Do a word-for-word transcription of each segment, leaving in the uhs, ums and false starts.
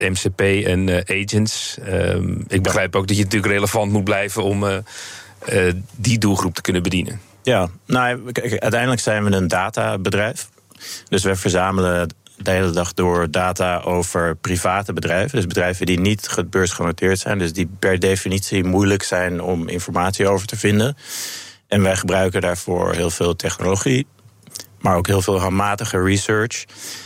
M C P en uh, agents. Um, ik begrijp ook dat je natuurlijk relevant moet blijven om uh, uh, die doelgroep te kunnen bedienen. Ja, nou, kijk, uiteindelijk zijn we een databedrijf. Dus we verzamelen de hele dag door data over private bedrijven. Dus bedrijven die niet beursgenoteerd zijn. Dus die per definitie moeilijk zijn om informatie over te vinden. En wij gebruiken daarvoor heel veel technologie, maar ook heel veel handmatige research.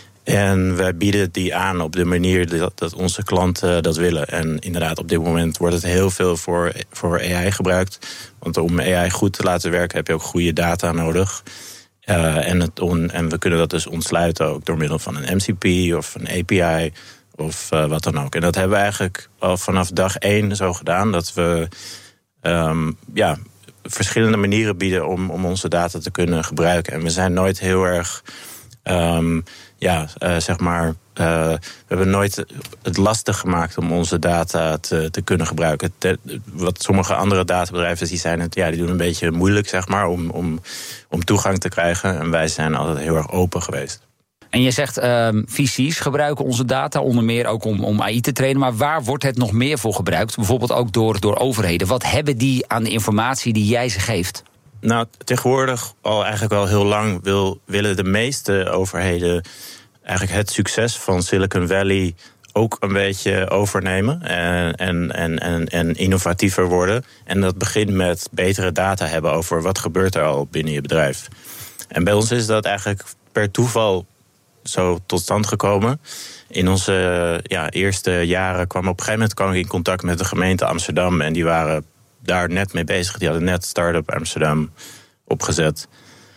En wij bieden die aan op de manier dat, dat onze klanten dat willen. En inderdaad, op dit moment wordt het heel veel voor, voor A I gebruikt. Want om A I goed te laten werken heb je ook goede data nodig. Uh, en, het on, en we kunnen dat dus ontsluiten ook door middel van een M C P of een A P I of uh, wat dan ook. En dat hebben we eigenlijk al vanaf dag één zo gedaan. Dat we um, ja, verschillende manieren bieden om, om onze data te kunnen gebruiken. En we zijn nooit heel erg... Um, ja, uh, zeg maar, uh, we hebben nooit het lastig gemaakt om onze data te, te kunnen gebruiken. Te, wat sommige andere databedrijven die zijn het, ja, die doen een beetje moeilijk, zeg maar, om, om, om toegang te krijgen. En wij zijn altijd heel erg open geweest. En je zegt, uh, V C's gebruiken onze data onder meer ook om, om A I te trainen. Maar waar wordt het nog meer voor gebruikt? Bijvoorbeeld ook door, door overheden. Wat hebben die aan de informatie die jij ze geeft? Nou, tegenwoordig al eigenlijk al heel lang wil, willen de meeste overheden eigenlijk het succes van Silicon Valley ook een beetje overnemen en, en, en, en, en innovatiever worden. En dat begint met betere data hebben over wat gebeurt er al binnen je bedrijf. En bij ons is dat eigenlijk per toeval zo tot stand gekomen. In onze ja, eerste jaren kwam op een gegeven moment kwam ik in contact met de gemeente Amsterdam en die waren daar net mee bezig. Die hadden net Startup Amsterdam opgezet.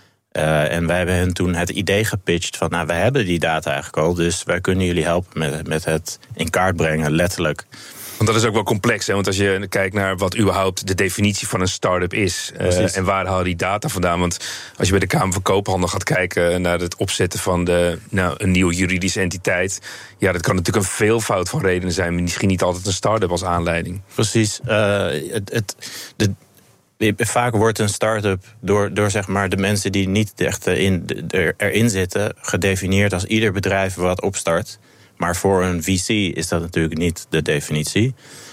Uh, en wij hebben hen toen het idee gepitcht van, nou, wij hebben die data eigenlijk al, dus wij kunnen jullie helpen met, met het in kaart brengen, letterlijk. Want dat is ook wel complex, hè? Want als je kijkt naar wat überhaupt de definitie van een start-up is, uh, en waar haal je die data vandaan? Want als je bij de Kamer van Koophandel gaat kijken naar het opzetten van de, nou, een nieuwe juridische entiteit, ja, dat kan natuurlijk een veelvoud van redenen zijn, misschien niet altijd een start-up als aanleiding. Precies. Uh, het, het, de, Vaak wordt een start-up door, door zeg maar de mensen die niet echt in, er, erin zitten gedefinieerd als ieder bedrijf wat opstart. Maar voor een V C is dat natuurlijk niet de definitie.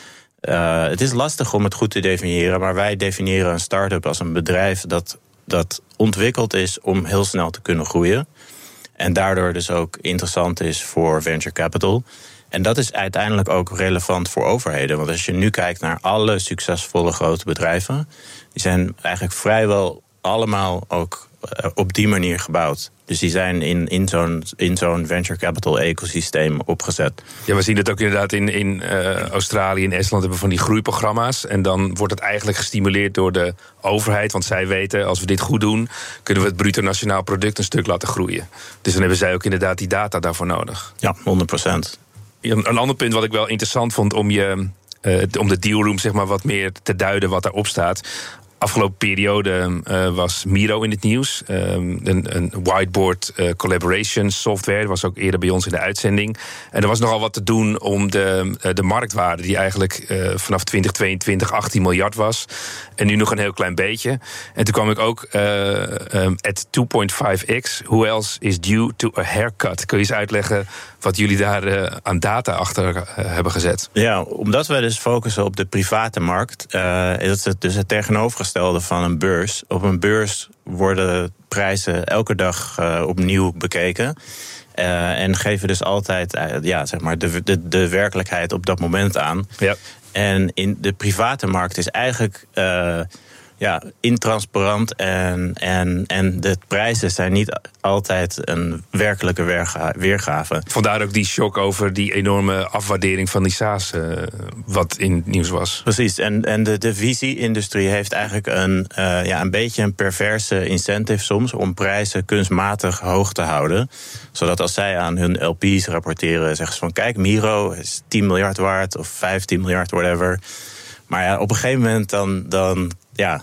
Uh, het is lastig om het goed te definiëren, maar wij definiëren een start-up als een bedrijf dat, dat ontwikkeld is om heel snel te kunnen groeien. En daardoor dus ook interessant is voor venture capital. En dat is uiteindelijk ook relevant voor overheden. Want als je nu kijkt naar alle succesvolle grote bedrijven, die zijn eigenlijk vrijwel allemaal ook op die manier gebouwd. Dus die zijn in, in zo'n, in zo'n venture capital ecosysteem opgezet. Ja, we zien het ook inderdaad in, in uh, Australië en Estland hebben we van die groeiprogramma's. En dan wordt het eigenlijk gestimuleerd door de overheid. Want zij weten, als we dit goed doen, kunnen we het bruto nationaal product een stuk laten groeien. Dus dan hebben zij ook inderdaad die data daarvoor nodig. Ja, honderd procent. Een ander punt wat ik wel interessant vond om, je, uh, om de dealroom zeg maar, wat meer te duiden wat daarop staat. Afgelopen periode uh, was Miro in het nieuws. Um, een, een whiteboard uh, collaboration software. Dat was ook eerder bij ons in de uitzending. En er was nogal wat te doen om de, uh, de marktwaarde, die eigenlijk uh, vanaf twintig tweeëntwintig achttien miljard was. En nu nog een heel klein beetje. En toen kwam ik ook uh, um, at two point five x. Who else is due to a haircut? Kun je eens uitleggen wat jullie daar uh, aan data achter uh, hebben gezet? Ja, omdat wij dus focussen op de private markt. Uh, dat is het, dus het tegenovergestelde van een beurs. Op een beurs worden prijzen elke dag uh, opnieuw bekeken. Uh, en geven dus altijd uh, ja, zeg maar de, de, de werkelijkheid op dat moment aan. Ja. En in de private markt is eigenlijk uh, ja, intransparant en, en, en de prijzen zijn niet altijd een werkelijke weerga- weergave. Vandaar ook die shock over die enorme afwaardering van die SaaS, uh, wat in het nieuws was. Precies, en, en de, de V C-industrie heeft eigenlijk een, uh, ja, een beetje een perverse incentive soms om prijzen kunstmatig hoog te houden. Zodat als zij aan hun L P's rapporteren, zeggen ze van kijk, Miro is tien miljard waard of vijftien miljard, whatever. Maar ja, op een gegeven moment dan, dan, ja,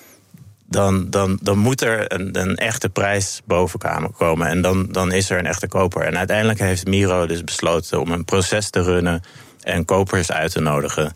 dan, dan, dan moet er een, een echte prijs boven komen. En dan, dan is er een echte koper. En uiteindelijk heeft Miro dus besloten om een proces te runnen en kopers uit te nodigen.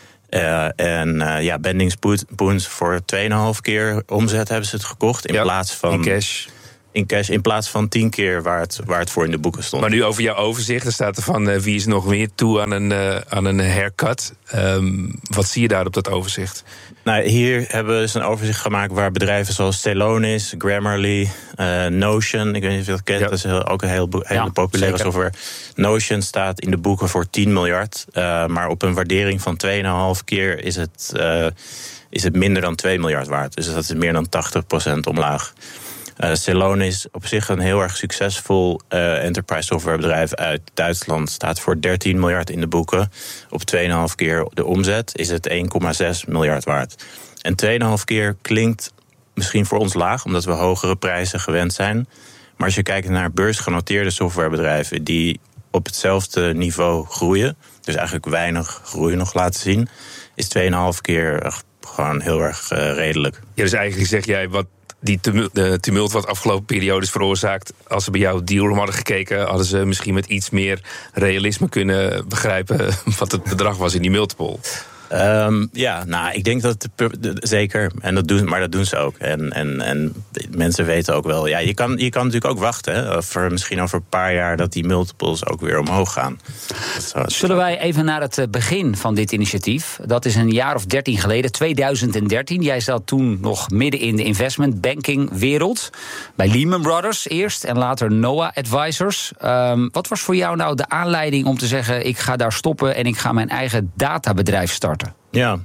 Uh, en uh, ja, Bending Spoons voor twee en een half keer omzet hebben ze het gekocht. In ja, plaats van. In cash. in cash in plaats van tien keer waar het, waar het voor in de boeken stond. Maar nu over jouw overzicht, er staat er van uh, wie is nog meer toe aan een, uh, aan een haircut. Um, wat zie je daar op dat overzicht? Nou, hier hebben we dus een overzicht gemaakt waar bedrijven zoals Celonis, Grammarly, uh, Notion, ik weet niet of je dat kent, ja. Dat is heel, ook een heel, hele ja, populaire zeker. software. Notion staat in de boeken voor tien miljard, uh, maar op een waardering van twee komma vijf keer is het, uh, is het minder dan twee miljard waard. Dus dat is meer dan tachtig procent omlaag. Uh, Celonis is op zich een heel erg succesvol uh, enterprise softwarebedrijf uit Duitsland. Staat voor dertien miljard in de boeken. Op twee komma vijf keer de omzet is het één komma zes miljard waard. En twee komma vijf keer klinkt misschien voor ons laag, omdat we hogere prijzen gewend zijn. Maar als je kijkt naar beursgenoteerde softwarebedrijven die op hetzelfde niveau groeien, dus eigenlijk weinig groei nog laten zien, is twee komma vijf keer gewoon heel erg uh, redelijk. Ja, dus eigenlijk zeg jij wat die tumult, de tumult wat afgelopen periode is veroorzaakt, als ze bij jou dealroom hadden gekeken, hadden ze misschien met iets meer realisme kunnen begrijpen wat het bedrag was in die multiple. Um, ja, nou, ik denk dat de, de, zeker. En dat doen, maar dat doen ze ook. En, en, en mensen weten ook wel. Ja, je kan, je kan natuurlijk ook wachten. Hè, voor misschien over een paar jaar dat die multiples ook weer omhoog gaan. Zullen wij even naar het begin van dit initiatief? Dat is een jaar of dertien geleden, tweeduizend dertien. Jij zat toen nog midden in de investment banking wereld. Bij Lehman Brothers eerst en later Noah Advisors. Um, wat was voor jou nou de aanleiding om te zeggen, ik ga daar stoppen en ik ga mijn eigen databedrijf starten? Ja,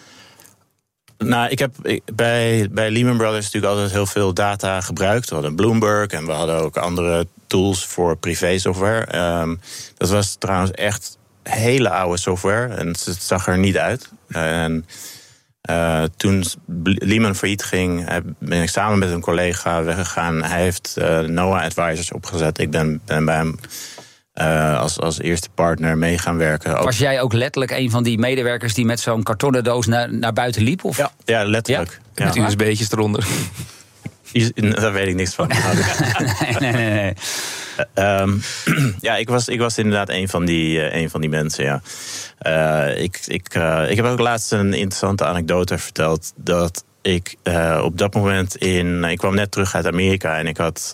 nou, ik heb ik, bij, bij Lehman Brothers natuurlijk altijd heel veel data gebruikt. We hadden Bloomberg en we hadden ook andere tools voor privé software. Um, dat was trouwens echt hele oude software en het zag er niet uit. En uh, toen Lehman failliet ging, ben ik samen met een collega weggegaan. Hij heeft uh, Noah Advisors opgezet. Ik ben, ben bij hem Uh, als, als eerste partner mee gaan werken. Was jij ook letterlijk een van die medewerkers die met zo'n kartonnen doos naar, naar buiten liep? Of? Ja, ja, letterlijk. Ja? Met U S B'tjes eronder. Daar weet ik niks van. nee, nee, nee. nee. Uh, um, ja, ik was, ik was inderdaad een van die, uh, een van die mensen, ja. Uh, ik, ik, uh, ik heb ook laatst een interessante anekdote verteld dat ik uh, op dat moment in... Ik kwam net terug uit Amerika en ik had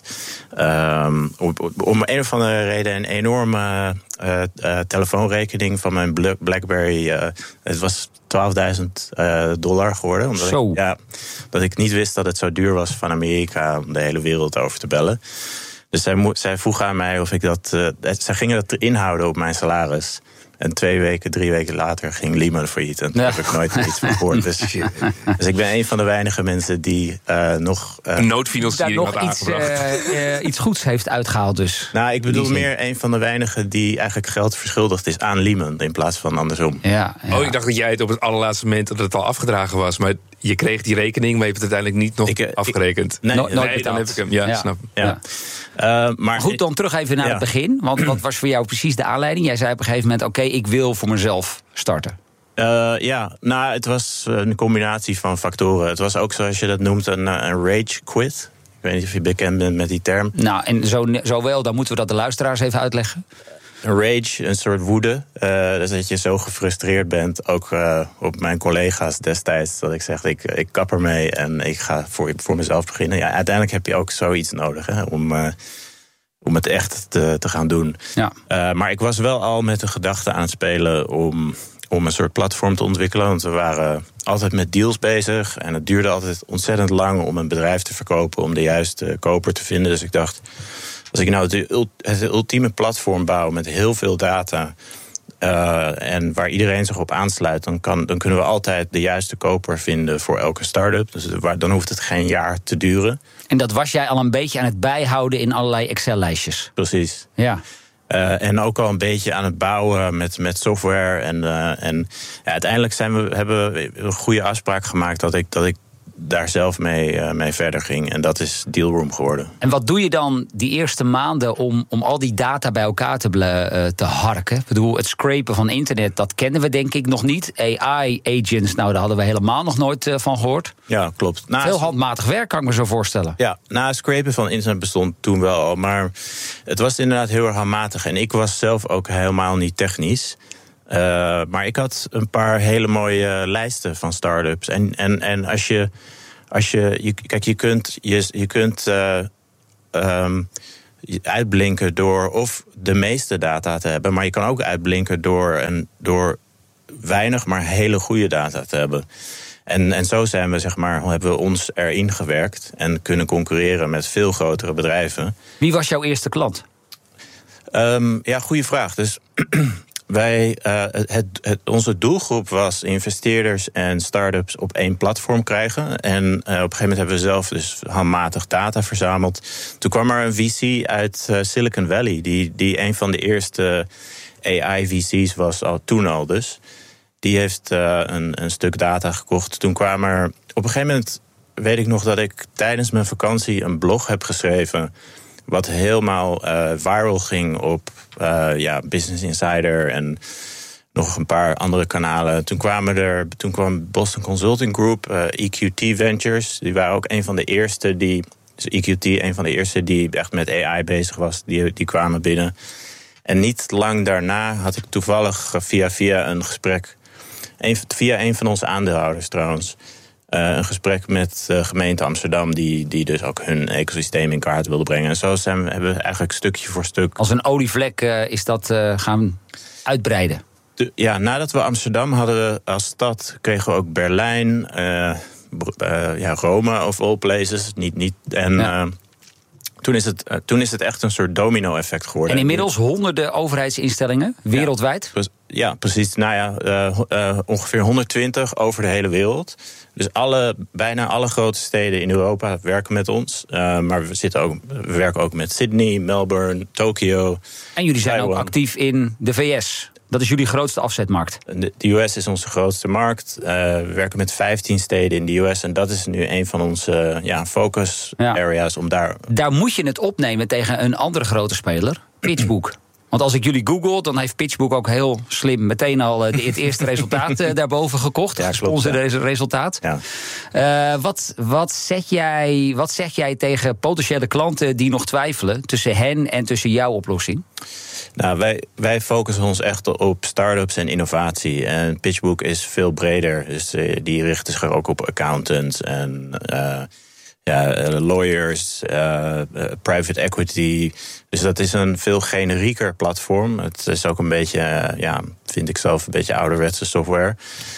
um, op, op, om een of andere reden een enorme uh, uh, telefoonrekening van mijn BlackBerry. Uh, het was twaalfduizend uh, dollar geworden. Omdat zo. Ik, ja, dat ik niet wist dat het zo duur was van Amerika om de hele wereld over te bellen. Dus zij, mo- zij vroeg aan mij of ik dat... Uh, zij gingen dat erin houden op mijn salaris. En twee weken, drie weken later ging Lehman failliet. En toen ja. heb ik nooit iets van gehoord. Dus, dus ik ben een van de weinige mensen die uh, nog... Uh, een noodfinanciering had aangebracht. Iets, uh, uh, iets goeds heeft uitgehaald dus. Nou, ik bedoel meer een van de weinigen die eigenlijk geld verschuldigd is aan Lehman in plaats van andersom. Ja, ja. Oh, ik dacht dat jij het op het allerlaatste moment dat het al afgedragen was. Maar je kreeg die rekening, maar je hebt het uiteindelijk niet nog ik, afgerekend. Ik, nee, no, nooit nee, dan heb ik hem. Ja, ja. snap. Ja. Ja. Uh, maar Goed, dan terug even naar ja. het begin. Want wat was voor jou precies de aanleiding? Jij zei op een gegeven moment, oké, okay, ik wil voor mezelf starten. Uh, ja, nou, het was een combinatie van factoren. Het was ook, zoals je dat noemt, een, een rage quit. Ik weet niet of je bekend bent met die term. Nou, en zo, zo wel, dan moeten we dat de luisteraars even uitleggen. Een rage, een soort woede. Uh, dus dat je zo gefrustreerd bent, ook uh, op mijn collega's destijds, dat ik zeg, ik, ik kap ermee en ik ga voor, voor mezelf beginnen. Ja, uiteindelijk heb je ook zoiets nodig, hè, om, uh, om het echt te, te gaan doen. Ja. Uh, maar ik was wel al met de gedachte aan het spelen om, om een soort platform te ontwikkelen. Want we waren altijd met deals bezig en het duurde altijd ontzettend lang om een bedrijf te verkopen, om de juiste koper te vinden. Dus ik dacht, als ik nou het, het ultieme platform bouw met heel veel data uh, en waar iedereen zich op aansluit, dan, kan, dan kunnen we altijd de juiste koper vinden voor elke start-up. Dus dan hoeft het geen jaar te duren. En dat was jij al een beetje aan het bijhouden in allerlei Excel-lijstjes? Precies. Ja. Uh, en ook al een beetje aan het bouwen met, met software. En, uh, en ja, uiteindelijk zijn we, hebben we een goede afspraak gemaakt dat ik, dat ik daar zelf mee, uh, mee verder ging. En dat is Dealroom geworden. En wat doe je dan die eerste maanden om, om al die data bij elkaar te, uh, te harken? Ik bedoel, het scrapen van internet, dat kennen we denk ik nog niet. A I-agents, nou, daar hadden we helemaal nog nooit uh, van gehoord. Ja, klopt. Na, Veel handmatig werk, kan ik me zo voorstellen. Ja, na scrapen van internet bestond toen wel al. Maar het was inderdaad heel erg handmatig. En ik was zelf ook helemaal niet technisch. Uh, maar ik had een paar hele mooie uh, lijsten van start-ups. En, en, en als je, als je, je. Kijk, je kunt. Je, je kunt uh, um, uitblinken door of de meeste data te hebben, maar je kan ook uitblinken door, een, door weinig, maar hele goede data te hebben. En, en zo zijn we, zeg maar, hebben we ons erin gewerkt en kunnen concurreren met veel grotere bedrijven. Wie was jouw eerste klant? Um, ja, goede vraag. Dus wij, uh, het, het, onze doelgroep was investeerders en start-ups op één platform krijgen. En uh, op een gegeven moment hebben we zelf dus handmatig data verzameld. Toen kwam er een V C uit uh, Silicon Valley, die, die een van de eerste A I-V C's was, al toen al dus. Die heeft uh, een, een stuk data gekocht. Toen kwam er op een gegeven moment, weet ik nog dat ik tijdens mijn vakantie een blog heb geschreven wat helemaal uh, viral ging op uh, ja, Business Insider en nog een paar andere kanalen. Toen kwamen er, toen kwam Boston Consulting Group, uh, E Q T Ventures. Die waren ook een van de eerste die, dus E Q T, een van de eerste die echt met A I bezig was. Die, die kwamen binnen. En niet lang daarna had ik toevallig via via een gesprek, een, via een van onze aandeelhouders trouwens, Uh, een gesprek met de gemeente Amsterdam, die, die dus ook hun ecosysteem in kaart wilde brengen. En zo zijn we, hebben we eigenlijk stukje voor stuk. Als een olievlek uh, is dat uh, gaan uitbreiden. De, ja, nadat we Amsterdam hadden als stad, kregen we ook Berlijn, uh, uh, ja, Rome of all places. Niet, niet, en ja. uh, toen, is het, uh, toen is het echt een soort domino-effect geworden. En inmiddels honderden overheidsinstellingen wereldwijd? Ja, ja precies. Nou ja, uh, uh, ongeveer honderdtwintig over de hele wereld. Dus alle, bijna alle grote steden in Europa werken met ons. Uh, maar we, zitten ook, we werken ook met Sydney, Melbourne, Tokio. En jullie zijn Taiwan. ook actief in de V S. Dat is jullie grootste afzetmarkt. De, de U S is onze grootste markt. Uh, we werken met vijftien steden in de U S. En dat is nu een van onze uh, ja, focus areas. Ja. Om daar... daar moet je het opnemen tegen een andere grote speler, PitchBook. Want als ik jullie google, dan heeft PitchBook ook heel slim meteen al het eerste resultaat daarboven gekocht. Het gesponsorde ja, resultaat. Ja. Uh, wat, wat, zeg jij, wat zeg jij tegen potentiële klanten die nog twijfelen tussen hen en tussen jouw oplossing? Nou, wij, wij focussen ons echt op start-ups en innovatie. En PitchBook is veel breder. Dus uh, die richten zich ook op accountants en Uh, Ja, lawyers, uh, private equity. Dus dat is een veel generieker platform. Het is ook een beetje, uh, ja, vind ik zelf, een beetje ouderwetse software.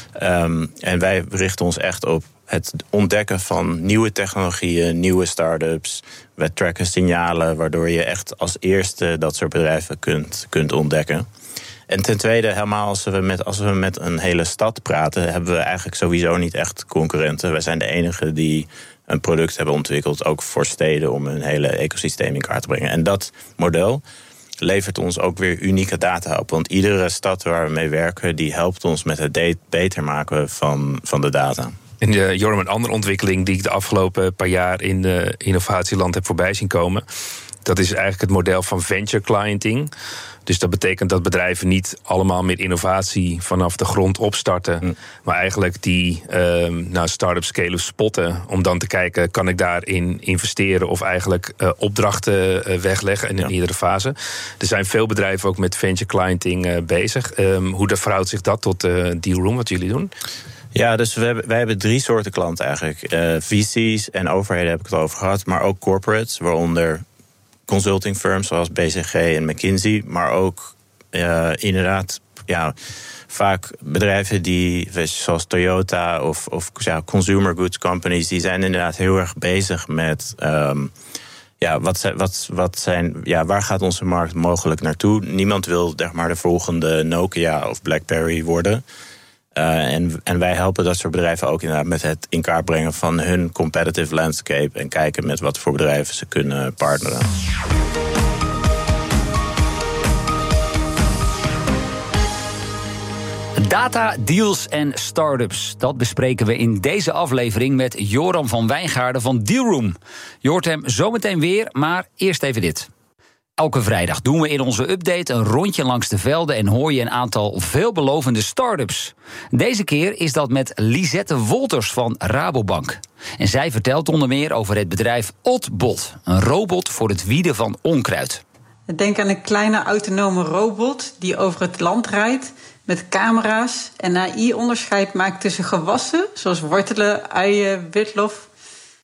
Um, en wij richten ons echt op het ontdekken van nieuwe technologieën, nieuwe start-ups. We tracken signalen, waardoor je echt als eerste dat soort bedrijven kunt, kunt ontdekken. En ten tweede, helemaal als we, met, als we met een hele stad praten, hebben we eigenlijk sowieso niet echt concurrenten. Wij zijn de enige die een product hebben ontwikkeld, ook voor steden, om een hele ecosysteem in kaart te brengen. En dat model levert ons ook weer unieke data op. Want iedere stad waar we mee werken, die helpt ons met het beter maken van, van de data. En uh, Joram, een andere ontwikkeling die ik de afgelopen paar jaar in uh, innovatieland heb voorbij zien komen, dat is eigenlijk het model van venture clienting. Dus dat betekent dat bedrijven niet allemaal met innovatie vanaf de grond opstarten, hm. maar eigenlijk die uh, nou, start-up scale-up spotten om dan te kijken, kan ik daarin investeren of eigenlijk uh, opdrachten uh, wegleggen in een ja. eerdere fase. Er zijn veel bedrijven ook met venture clienting uh, bezig. Um, hoe verhoudt zich dat tot uh, Dealroom, wat jullie doen? Ja, dus we hebben, wij hebben drie soorten klanten eigenlijk. Uh, V C's en overheden heb ik het over gehad, maar ook corporates, waaronder consulting firms zoals B C G en McKinsey, maar ook uh, inderdaad ja, vaak bedrijven die, zoals Toyota of, of ja, consumer goods companies, die zijn inderdaad heel erg bezig met Um, Ja, wat zijn, wat, wat zijn, ja, waar gaat onze markt mogelijk naartoe? Niemand wil zeg maar, de volgende Nokia of BlackBerry worden. Uh, en, en wij helpen dat soort bedrijven ook inderdaad met het in kaart brengen van hun competitive landscape en kijken met wat voor bedrijven ze kunnen partneren. Data, deals en start-ups. Dat bespreken we in deze aflevering met Joram van Wijngaarden van Dealroom. Je hoort hem zometeen weer, maar eerst even dit. Elke vrijdag doen we in onze update een rondje langs de velden en hoor je een aantal veelbelovende start-ups. Deze keer is dat met Lisette Wolters van Rabobank. En zij vertelt onder meer over het bedrijf Oddbot, een robot voor het wieden van onkruid. Denk aan een kleine autonome robot die over het land rijdt met camera's en A I onderscheid maakt tussen gewassen, zoals wortelen, uien, witlof,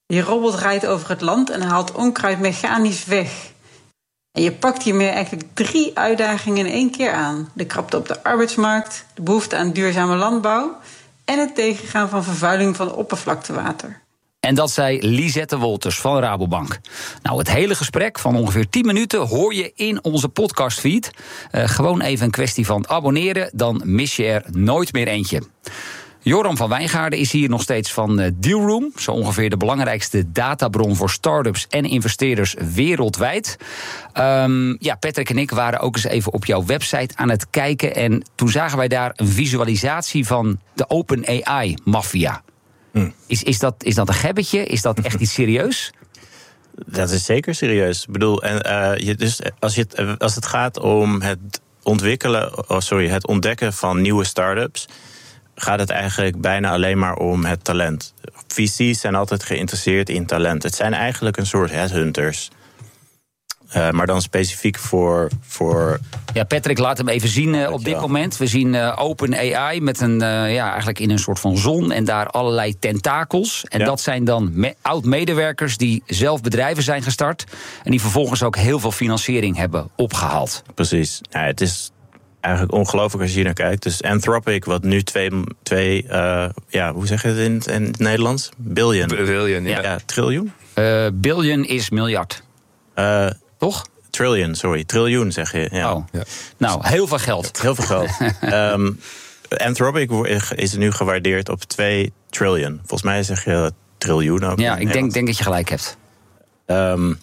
Die robot rijdt over het land en haalt onkruid mechanisch weg. En je pakt hiermee eigenlijk drie uitdagingen in één keer aan. De krapte op de arbeidsmarkt, de behoefte aan duurzame landbouw en het tegengaan van vervuiling van oppervlaktewater. En dat zei Lisette Wolters van Rabobank. Nou, het hele gesprek van ongeveer tien minuten hoor je in onze podcastfeed. Uh, gewoon even een kwestie van abonneren, dan mis je er nooit meer eentje. Joram van Wijngaarden is hier nog steeds van Dealroom. Zo ongeveer de belangrijkste databron voor start-ups en investeerders wereldwijd. Um, ja, Patrick en ik waren ook eens even op jouw website aan het kijken. En toen zagen wij daar een visualisatie van de OpenAI-maffia. Hmm. Is, is, dat, is dat een gebbetje? Is dat echt iets serieus? Dat is zeker serieus. Ik bedoel, en, uh, je, dus als, je het, als het gaat om het ontwikkelen, oh sorry, het ontdekken van nieuwe start-ups, gaat het eigenlijk bijna alleen maar om het talent. V C's zijn altijd geïnteresseerd in talent. Het zijn eigenlijk een soort headhunters. Uh, maar dan specifiek voor, voor... Ja, Patrick, laat hem even zien uh, op dit moment. We zien uh, OpenAI met een, uh, ja, eigenlijk in een soort van zon en daar allerlei tentakels. En ja. dat zijn dan me- oud-medewerkers die zelf bedrijven zijn gestart en die vervolgens ook heel veel financiering hebben opgehaald. Precies. Ja, het is eigenlijk ongelooflijk als je hier naar kijkt. Dus Anthropic, wat nu twee, twee uh, ja, hoe zeg je het in, in het Nederlands? Billion. Billion, ja. ja triljoen? Uh, billion is miljard. Uh, Toch? Trillion, sorry. Triljoen zeg je. Ja. Oh. Ja. Nou, heel veel geld. Heel veel geld. um, Anthropic is nu gewaardeerd op twee triljoen. Volgens mij zeg je triljoen ook. Ja, ik denk, denk dat je gelijk hebt. Um,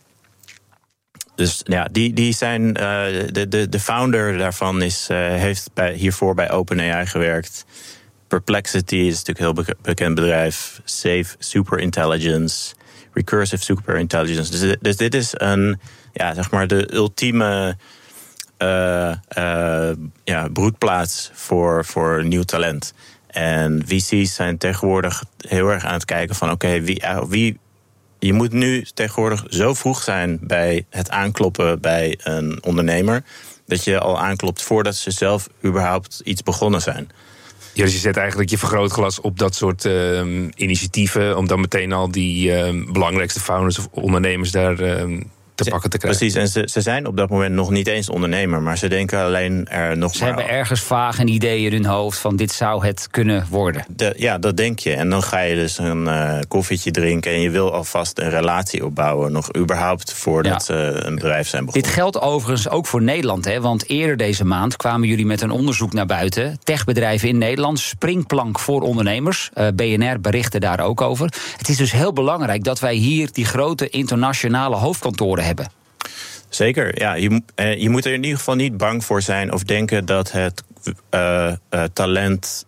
dus ja, die, die zijn. Uh, de, de, de founder daarvan is, uh, heeft bij, hiervoor bij OpenAI gewerkt. Perplexity is natuurlijk een heel bekend bedrijf. Safe Superintelligence. Recursive Superintelligence. Dus, dus dit is een, ja, zeg maar de ultieme uh, uh, ja, broedplaats voor, voor nieuw talent. En V C's zijn tegenwoordig heel erg aan het kijken van oké, okay, wie, wie. Je moet nu tegenwoordig zo vroeg zijn bij het aankloppen bij een ondernemer, dat je al aanklopt voordat ze zelf überhaupt iets begonnen zijn. Ja, dus je zet eigenlijk je vergrootglas op dat soort uh, initiatieven, om dan meteen al die uh, belangrijkste founders of ondernemers daar uh, te pakken te krijgen. Precies, en ze, ze zijn op dat moment nog niet eens ondernemer, maar ze denken alleen er nog ze maar... Ze hebben ergens vaag een idee in hun hoofd van dit zou het kunnen worden. De, ja, dat denk je. En dan ga je dus een uh, koffietje drinken en je wil alvast een relatie opbouwen, nog überhaupt voordat ja. ze een bedrijf zijn begonnen. Dit geldt overigens ook voor Nederland, hè? Want eerder deze maand kwamen jullie met een onderzoek naar buiten. Techbedrijven in Nederland, springplank voor ondernemers. Uh, B N R berichtte daar ook over. Het is dus heel belangrijk dat wij hier die grote internationale hoofdkantoren hebben. Zeker, ja. Je, je moet er in ieder geval niet bang voor zijn of denken dat het uh, uh, talent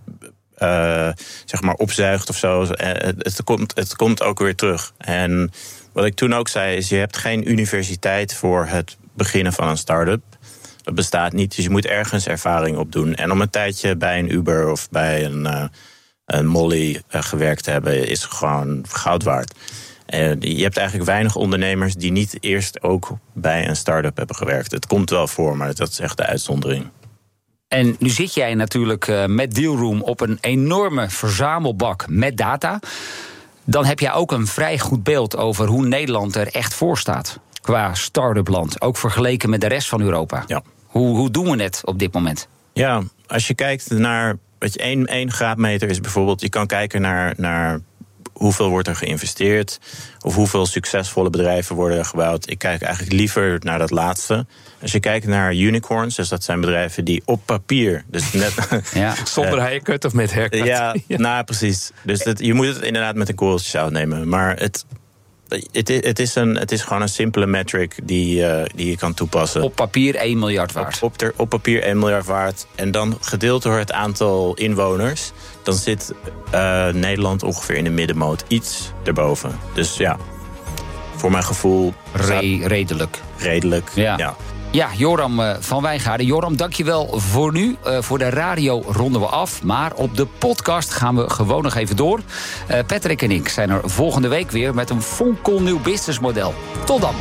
uh, zeg maar opzuigt of zo. Het, het, komt, het komt ook weer terug. En wat ik toen ook zei is, je hebt geen universiteit voor het beginnen van een start-up. Dat bestaat niet, dus je moet ergens ervaring opdoen. En om een tijdje bij een Uber of bij een, uh, een Molly uh, gewerkt te hebben, is gewoon goud waard. Uh, je hebt eigenlijk weinig ondernemers die niet eerst ook bij een start-up hebben gewerkt. Het komt wel voor, maar dat is echt de uitzondering. En nu zit jij natuurlijk uh, met Dealroom op een enorme verzamelbak met data. Dan heb jij ook een vrij goed beeld over hoe Nederland er echt voor staat qua start-up land. Ook vergeleken met de rest van Europa. Ja. Hoe, hoe doen we het op dit moment? Ja, als je kijkt naar, weet je, één, één graadmeter is bijvoorbeeld, je kan kijken naar, naar hoeveel wordt er geïnvesteerd, of hoeveel succesvolle bedrijven worden er gebouwd. Ik kijk eigenlijk liever naar dat laatste. Als je kijkt naar unicorns, dus dat zijn bedrijven die op papier, dus net ja. zonder haircut of met haircut. Ja, ja. Nou precies. Dus dat, je moet het inderdaad met een korreltje zout nemen. Maar het, het, het, is een, het is gewoon een simpele metric die, uh, die je kan toepassen. Op papier één miljard waard. Op, op, ter, op papier één miljard waard. En dan gedeeld door het aantal inwoners, dan zit uh, Nederland ongeveer in de middenmoot. Iets erboven. Dus ja, voor mijn gevoel Re- redelijk. Redelijk, ja. ja. Ja, Joram uh, van Wijngaarden. Joram, dankjewel voor nu. Uh, voor de radio ronden we af. Maar op de podcast gaan we gewoon nog even door. Uh, Patrick en ik zijn er volgende week weer met een fonkelnieuw businessmodel. Tot dan.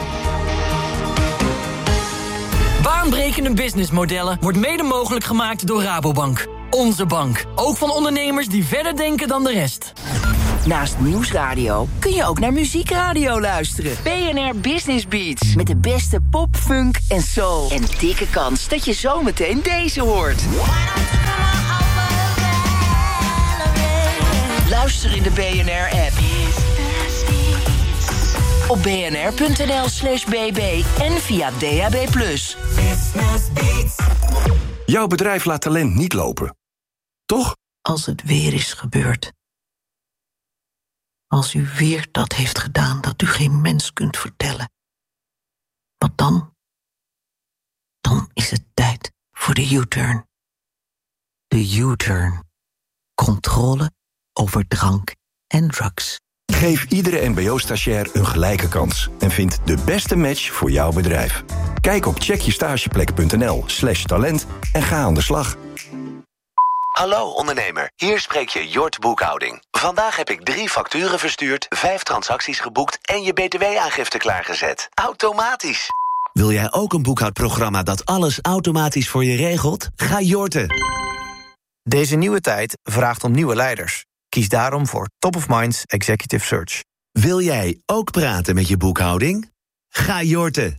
Baanbrekende businessmodellen wordt mede mogelijk gemaakt door Rabobank. Onze bank. Ook van ondernemers die verder denken dan de rest. Naast Nieuwsradio kun je ook naar muziekradio luisteren. B N R Business Beats. Met de beste pop, funk en soul. En dikke kans dat je zometeen deze hoort. Luister in de B N R-app. Op bnr.nl slash bb en via D A B plus. Jouw bedrijf laat talent niet lopen. Toch? Als het weer is gebeurd. Als u weer dat heeft gedaan dat u geen mens kunt vertellen. Wat dan? Dan is het tijd voor de U-turn. De U-turn. Controle over drank en drugs. Geef iedere mbo-stagiair een gelijke kans en vind de beste match voor jouw bedrijf. Kijk op checkjestageplek.nl slash talent en ga aan de slag. Hallo ondernemer, hier spreek je Jort Boekhouding. Vandaag heb ik drie facturen verstuurd, vijf transacties geboekt en je B T W-aangifte klaargezet. Automatisch. Wil jij ook een boekhoudprogramma dat alles automatisch voor je regelt? Ga Jorten. Deze nieuwe tijd vraagt om nieuwe leiders. Kies daarom voor Top of Minds Executive Search. Wil jij ook praten met je boekhouding? Ga Jorten.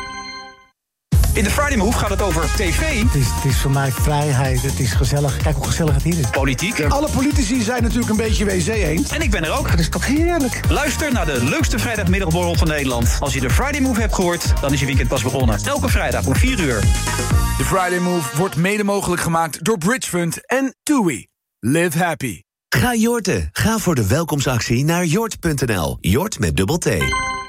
In de Friday Move gaat het over tv. Het is, het is voor mij vrijheid, het is gezellig. Kijk hoe gezellig het hier is. Politiek. Alle politici zijn natuurlijk een beetje W C eens. En ik ben er ook. Dat is toch heerlijk. Luister naar de leukste vrijdagmiddagborrel van Nederland. Als je de Friday Move hebt gehoord, dan is je weekend pas begonnen. Elke vrijdag om vier uur. De Friday Move wordt mede mogelijk gemaakt door Bridgefund en TUI. Live happy. Ga Jorten. Ga voor de welkomstactie naar jort punt n l. Jort met dubbel T.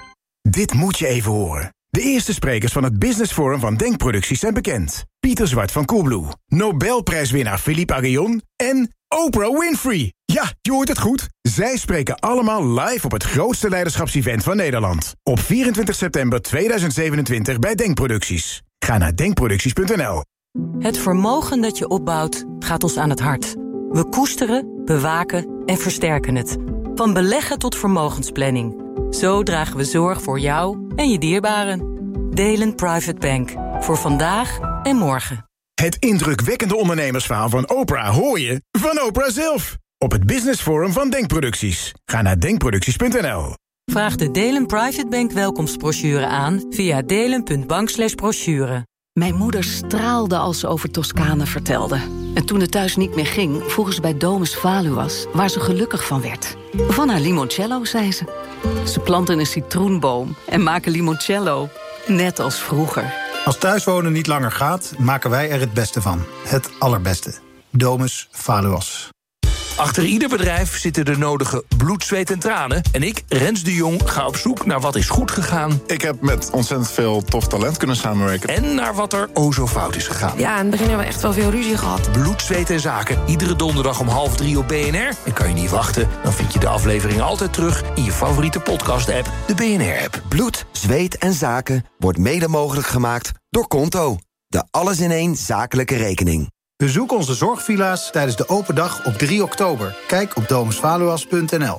Dit moet je even horen. De eerste sprekers van het Business Forum van Denkproducties zijn bekend. Pieter Zwart van Coolblue, Nobelprijswinnaar Philippe Aghion en Oprah Winfrey. Ja, je hoort het goed. Zij spreken allemaal live op het grootste leiderschapsevent van Nederland. Op vierentwintig september tweeduizend zevenentwintig bij Denkproducties. Ga naar denkproducties punt n l. Het vermogen dat je opbouwt gaat ons aan het hart. We koesteren, bewaken en versterken het. Van beleggen tot vermogensplanning. Zo dragen we zorg voor jou en je dierbaren. Delen Private Bank. Voor vandaag en morgen. Het indrukwekkende ondernemersverhaal van Oprah hoor je van Oprah zelf. Op het Business Forum van Denkproducties. Ga naar denkproducties punt n l. Vraag de Delen Private Bank welkomstbrochure aan via delen punt bank slash brochure. Mijn moeder straalde als ze over Toscane vertelde. En toen het thuis niet meer ging, vroegen ze bij Domus Valuas waar ze gelukkig van werd. Van haar limoncello, zei ze. Ze planten een citroenboom en maken limoncello, net als vroeger. Als thuiswonen niet langer gaat, maken wij er het beste van. Het allerbeste. Domus Valuas. Achter ieder bedrijf zitten de nodige bloed, zweet en tranen. En ik, Rens de Jong, ga op zoek naar wat is goed gegaan. Ik heb met ontzettend veel tof talent kunnen samenwerken. En naar wat er o zo fout is gegaan. Ja, in het begin hebben we echt wel veel ruzie gehad. Bloed, zweet en zaken. Iedere donderdag om half drie op B N R. En kan je niet wachten, dan vind je de aflevering altijd terug in je favoriete podcast-app, de B N R-app. Bloed, zweet en zaken wordt mede mogelijk gemaakt door Konto. De alles-in-één zakelijke rekening. Bezoek onze zorgvilla's tijdens de open dag op drie oktober. Kijk op domus valuas punt n l.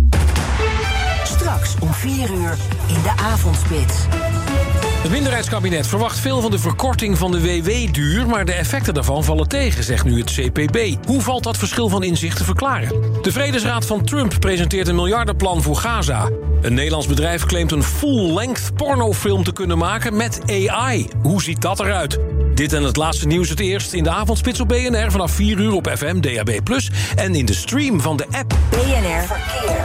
Straks om vier uur in de avondspits. Het minderheidskabinet verwacht veel van de verkorting van de W W-duur... maar de effecten daarvan vallen tegen, zegt nu het C P B. Hoe valt dat verschil van inzicht te verklaren? De Vredesraad van Trump presenteert een miljardenplan voor Gaza. Een Nederlands bedrijf claimt een full-length pornofilm te kunnen maken met A I. Hoe ziet dat eruit? Dit en het laatste nieuws het eerst in de avondspits op B N R... vanaf vier uur op F M, D A B plus, en in de stream van de app. B N R Verkeer.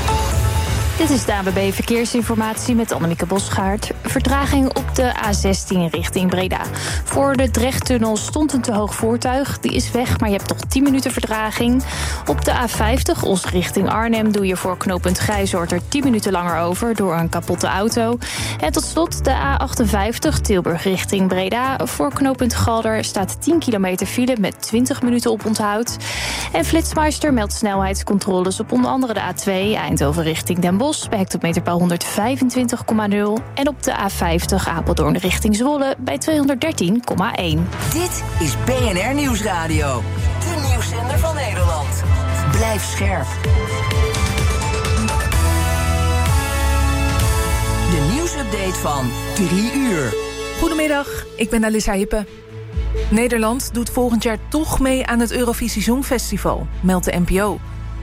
Dit is de A B B Verkeersinformatie met Annemieke Bosgaard. Vertraging op de A zestien richting Breda. Voor de Drechttunnel stond een te hoog voertuig. Die is weg, maar je hebt toch tien minuten vertraging. Op de A vijftig, Os richting Arnhem, doe je voor knooppunt Grijzoord er tien minuten langer over door een kapotte auto. En tot slot de A achtenvijftig, Tilburg richting Breda. Voor knooppunt Galder staat tien kilometer file met twintig minuten op onthoud. En Flitsmeister meldt snelheidscontroles op onder andere de A twee, Eindhoven richting Den Bosch. Bij hectometerpaal honderdvijfentwintig komma nul. En op de A vijftig Apeldoorn richting Zwolle bij tweehonderddertien komma één. Dit is B N R Nieuwsradio. De nieuwszender van Nederland. Blijf scherp. De nieuwsupdate van drie uur. Goedemiddag, ik ben Alissa Hippe. Nederland doet volgend jaar toch mee aan het Eurovisie Songfestival, meldt de N P O.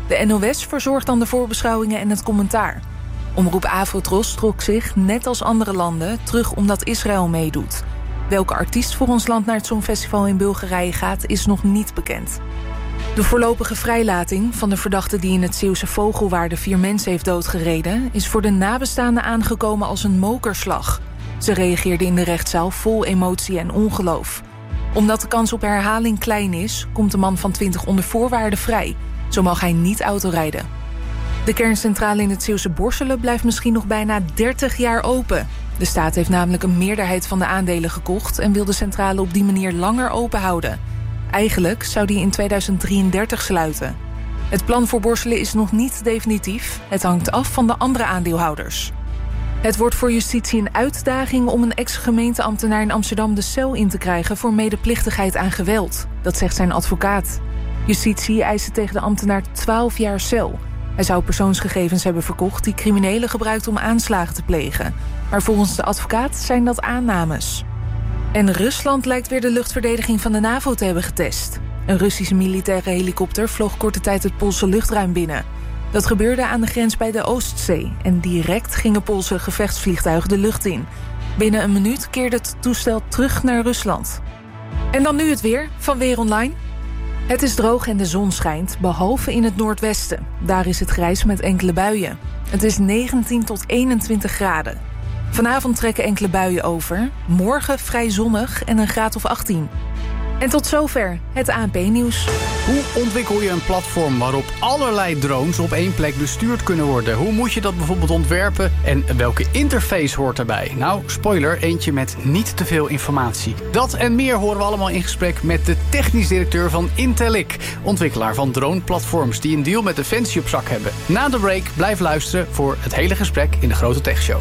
De N O S verzorgt dan de voorbeschouwingen en het commentaar. Omroep Avrotros trok zich, net als andere landen, terug omdat Israël meedoet. Welke artiest voor ons land naar het Songfestival in Bulgarije gaat, is nog niet bekend. De voorlopige vrijlating van de verdachte die in het Zeeuwse Vogelwaarde vier mensen heeft doodgereden, is voor de nabestaanden aangekomen als een mokerslag. Ze reageerden in de rechtszaal vol emotie en ongeloof. Omdat de kans op herhaling klein is, komt de man van twintig onder voorwaarden vrij. Zo mag hij niet autorijden. De kerncentrale in het Zeeuwse Borselen blijft misschien nog bijna dertig jaar open. De staat heeft namelijk een meerderheid van de aandelen gekocht en wil de centrale op die manier langer open houden. Eigenlijk zou die in tweeduizend drieëndertig sluiten. Het plan voor Borselen is nog niet definitief. Het hangt af van de andere aandeelhouders. Het wordt voor justitie een uitdaging om een ex-gemeenteambtenaar in Amsterdam de cel in te krijgen voor medeplichtigheid aan geweld. Dat zegt zijn advocaat. Justitie eiste tegen de ambtenaar twaalf jaar cel. Hij zou persoonsgegevens hebben verkocht die criminelen gebruikten om aanslagen te plegen. Maar volgens de advocaat zijn dat aannames. En Rusland lijkt weer de luchtverdediging van de NAVO te hebben getest. Een Russische militaire helikopter vloog korte tijd het Poolse luchtruim binnen. Dat gebeurde aan de grens bij de Oostzee en direct gingen Poolse gevechtsvliegtuigen de lucht in. Binnen een minuut keerde het toestel terug naar Rusland. En dan nu het weer van Weer Online. Het is droog en de zon schijnt, behalve in het noordwesten. Daar is het grijs met enkele buien. Het is negentien tot eenentwintig graden. Vanavond trekken enkele buien over. Morgen vrij zonnig en een graad of achttien. En tot zover het A N P-nieuws. Hoe ontwikkel je een platform waarop allerlei drones op één plek bestuurd kunnen worden? Hoe moet je dat bijvoorbeeld ontwerpen en welke interface hoort daarbij? Nou, spoiler, eentje met niet te veel informatie. Dat en meer horen we allemaal in gesprek met de technisch directeur van Intellic, ontwikkelaar van drone-platforms die een deal met Defensie op zak hebben. Na de break blijf luisteren voor het hele gesprek in de Grote Tech Show.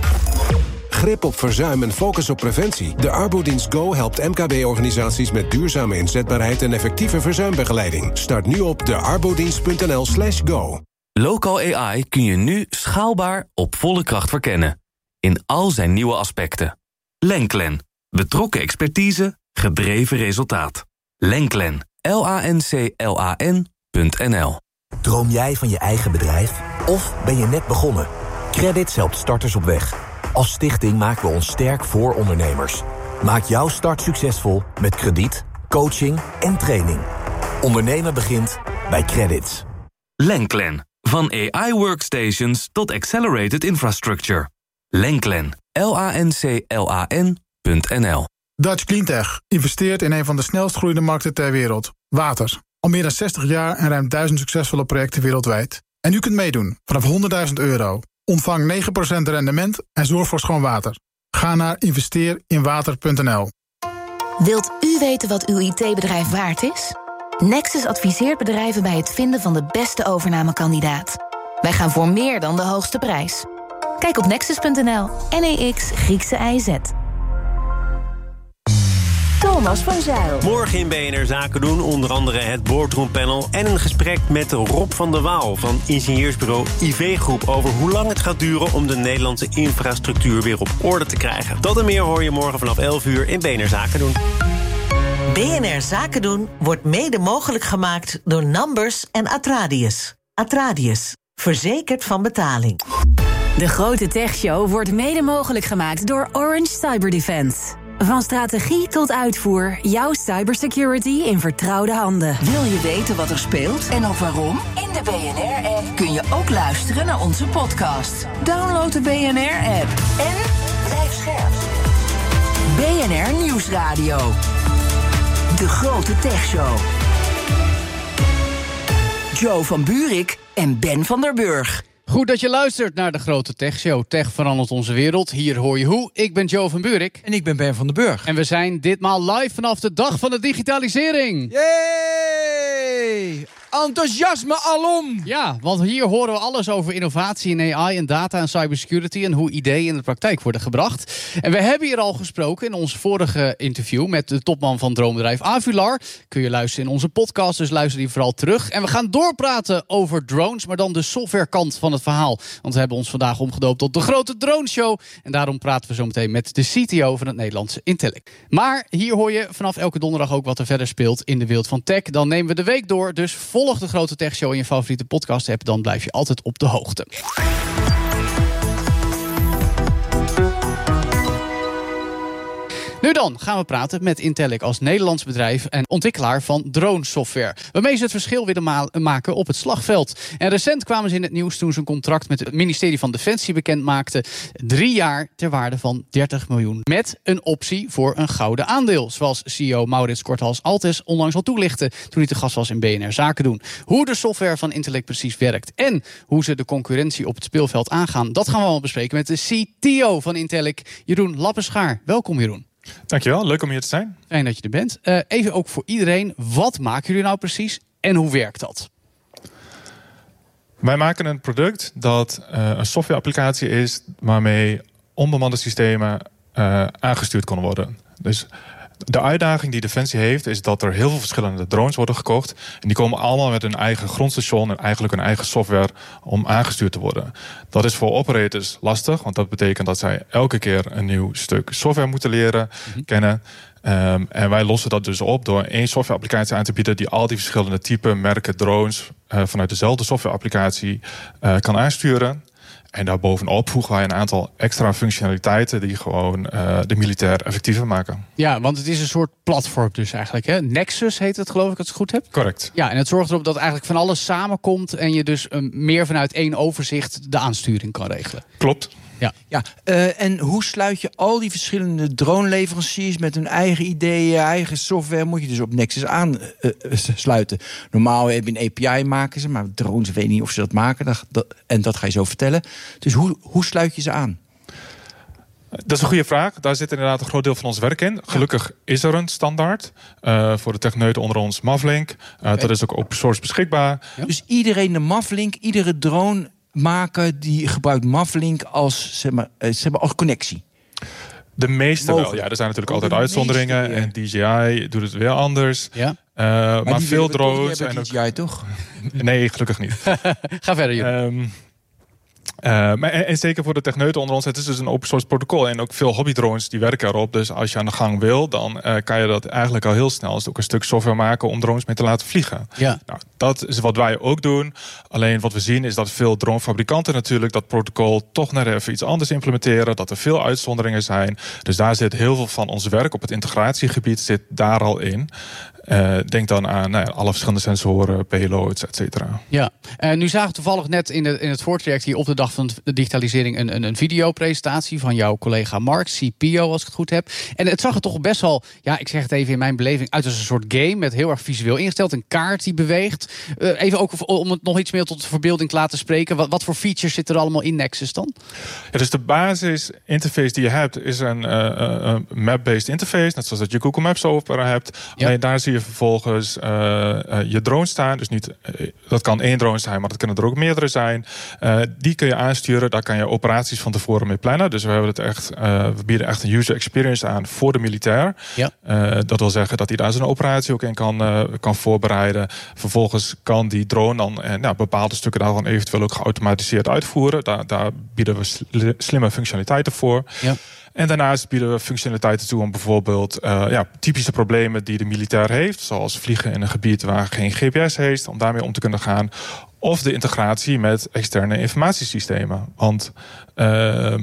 Grip op verzuim en focus op preventie. De Arbodienst Go helpt M K B-organisaties met duurzame inzetbaarheid en effectieve verzuimbegeleiding. Start nu op de arbodienst punt n l slash go. Local A I kun je nu schaalbaar op volle kracht verkennen. In al zijn nieuwe aspecten. Lenklen. Betrokken expertise, gedreven resultaat. Lenklen. L A N C L A N punt n l. Droom jij van je eigen bedrijf? Of ben je net begonnen? Credits helpt starters op weg. Als stichting maken we ons sterk voor ondernemers. Maak jouw start succesvol met krediet, coaching en training. Ondernemen begint bij Credits. Lenklen. Van A I-workstations tot accelerated infrastructure. Lenklen. L A N C L A N punt n l. Dutch Cleantech investeert in een van de snelst groeiende markten ter wereld. Water. Al meer dan zestig jaar en ruim duizend succesvolle projecten wereldwijd. En u kunt meedoen vanaf honderdduizend euro. Ontvang negen procent rendement en zorg voor schoon water. Ga naar investeer in water punt n l. Wilt u weten wat uw I T-bedrijf waard is? Nexus adviseert bedrijven bij het vinden van de beste overnamekandidaat. Wij gaan voor meer dan de hoogste prijs. Kijk op nexus punt n l. N E X Griekse I Z. Thomas van Zijl. Morgen in B N R Zaken doen onder andere het boardroompanel en een gesprek met Rob van der Waal van ingenieursbureau I V Groep over hoe lang het gaat duren om de Nederlandse infrastructuur weer op orde te krijgen. Dat en meer hoor je morgen vanaf elf uur in B N R Zaken doen. B N R Zaken doen wordt mede mogelijk gemaakt door Numbers en Atradius. Atradius, verzekerd van betaling. De Grote Tech Show wordt mede mogelijk gemaakt door Orange Cyber Defense. Van strategie tot uitvoer, jouw cybersecurity in vertrouwde handen. Wil je weten wat er speelt en ook waarom? In de B N R-app kun je ook luisteren naar onze podcast. Download de B N R-app en blijf scherp. B N R Nieuwsradio. De Grote Tech Show. Joe van Buurik en Ben van der Burg. Goed dat je luistert naar de Grote Tech Show. Tech verandert onze wereld. Hier hoor je hoe. Ik ben Joe van Buurik. En ik ben Ben van der Burg. En we zijn ditmaal live vanaf de dag van de digitalisering. Yay! Enthousiasme alom! Ja, want hier horen we alles over innovatie in A I en data en cybersecurity en hoe ideeën in de praktijk worden gebracht. En we hebben hier al gesproken in ons vorige interview met de topman van droombedrijf Avular. Kun je luisteren in onze podcast, dus luister die vooral terug. En we gaan doorpraten over drones, maar dan de softwarekant van het verhaal. Want we hebben ons vandaag omgedoopt tot de Grote Drone Show. En daarom praten we zo meteen met de C T O van het Nederlandse Intellic. Maar hier hoor je vanaf elke donderdag ook wat er verder speelt in de wereld van tech. Dan nemen we de week door, dus vol volg de Grote Tech Show in je favoriete podcast app. Dan blijf je altijd op de hoogte. Nu dan gaan we praten met Intellic als Nederlands bedrijf en ontwikkelaar van dronesoftware, waarmee ze het verschil willen ma- maken op het slagveld. En recent kwamen ze in het nieuws toen ze een contract met het ministerie van Defensie bekend maakten. Drie jaar ter waarde van dertig miljoen. Met een optie voor een gouden aandeel. Zoals C E O Maurits Korthals-Altes onlangs al toelichtte toen hij te gast was in B N R Zaken doen. Hoe de software van Intellic precies werkt en hoe ze de concurrentie op het speelveld aangaan, dat gaan we allemaal bespreken met de C T O van Intellic, Jeroen Lappenschaar. Welkom, Jeroen. Dankjewel, leuk om hier te zijn. Fijn dat je er bent. Uh, even ook voor iedereen, wat maken jullie nou precies en hoe werkt dat? Wij maken een product dat uh, een softwareapplicatie is waarmee onbemande systemen uh, aangestuurd kunnen worden. Dus de uitdaging die Defensie heeft is dat er heel veel verschillende drones worden gekocht. En die komen allemaal met hun eigen grondstation en eigenlijk hun eigen software om aangestuurd te worden. Dat is voor operators lastig, want dat betekent dat zij elke keer een nieuw stuk software moeten leren, mm-hmm. kennen. Um, en wij lossen dat dus op door één softwareapplicatie aan te bieden die al die verschillende typen, merken, drones uh, vanuit dezelfde softwareapplicatie uh, kan aansturen. En daarbovenop voegen wij een aantal extra functionaliteiten die gewoon uh, de militair effectiever maken. Ja, want het is een soort platform dus eigenlijk. Hè? Nexus heet het, geloof ik, als ik het goed heb. Correct. Ja, en het zorgt erop dat eigenlijk van alles samenkomt en je dus um, meer vanuit één overzicht de aansturing kan regelen. Klopt. Ja, ja uh, en hoe sluit je al die verschillende droneleveranciers met hun eigen ideeën, eigen software, moet je dus op Nexus aansluiten. Uh, Normaal heb je een A P I maken ze, maar drones weet niet of ze dat maken. Dat, dat, en dat ga je zo vertellen. Dus hoe, hoe sluit je ze aan? Dat is een goede vraag. Daar zit inderdaad een groot deel van ons werk in. Gelukkig is er een standaard. Uh, voor de techneuten onder ons Mavlink. Uh, okay. Dat is ook open source beschikbaar. Ja. Dus iedereen de Mavlink, iedere drone maken die gebruikt Mavlink als, zeg maar, zeg maar, als connectie. De meeste Mogelijk. wel. Ja, er zijn natuurlijk altijd uitzonderingen. Meeste, ja. En D J I doet het weer anders. Ja. Uh, maar maar veel drones. En ook... D J I toch? Nee, gelukkig niet. Ga verder, joh. Um, Uh, maar en, en zeker voor de techneuten onder ons, het is dus een open source protocol. En ook veel hobbydrones die werken erop. Dus als je aan de gang wil, dan uh, kan je dat eigenlijk al heel snel ook een stuk software maken om drones mee te laten vliegen. Ja. Nou, dat is wat wij ook doen. Alleen wat we zien is dat veel dronefabrikanten natuurlijk dat protocol toch net even iets anders implementeren. Dat er veel uitzonderingen zijn. Dus daar zit heel veel van ons werk op het integratiegebied zit daar al in. Uh, denk dan aan nou ja, alle verschillende sensoren, payloads, et cetera. Ja, en nu zagen we toevallig net in, de, in het voortraject hier op de dag van de digitalisering een, een, een videopresentatie van jouw collega Mark, C P O als ik het goed heb. En het zag er toch best wel, ja, ik zeg het even in mijn beleving, uit als een soort game met heel erg visueel ingesteld. Een kaart die beweegt. Uh, even ook om het nog iets meer tot de verbeelding te laten spreken. Wat, wat voor features zitten er allemaal in Nexus dan? Ja, dus de basis interface die je hebt is een uh, uh, map-based interface, net zoals dat je Google Maps software hebt. Ja. Alleen daar zie je vervolgens uh, uh, je drone staan. Dus niet, uh, dat kan één drone zijn, maar dat kunnen er ook meerdere zijn. Uh, die kun je aansturen. Daar kan je operaties van tevoren mee plannen. Dus we hebben het echt, uh, we bieden echt een user experience aan voor de militair. Ja. Uh, dat wil zeggen dat hij daar zijn operatie ook in kan, uh, kan voorbereiden. Vervolgens kan die drone dan uh, nou, bepaalde stukken daarvan eventueel ook geautomatiseerd uitvoeren. Daar, daar bieden we sl- slimme functionaliteiten voor. Ja. En daarnaast bieden we functionaliteiten toe om bijvoorbeeld uh, ja, typische problemen die de militair heeft, zoals vliegen in een gebied waar geen G P S heeft, om daarmee om te kunnen gaan. Of de integratie met externe informatiesystemen. Want uh,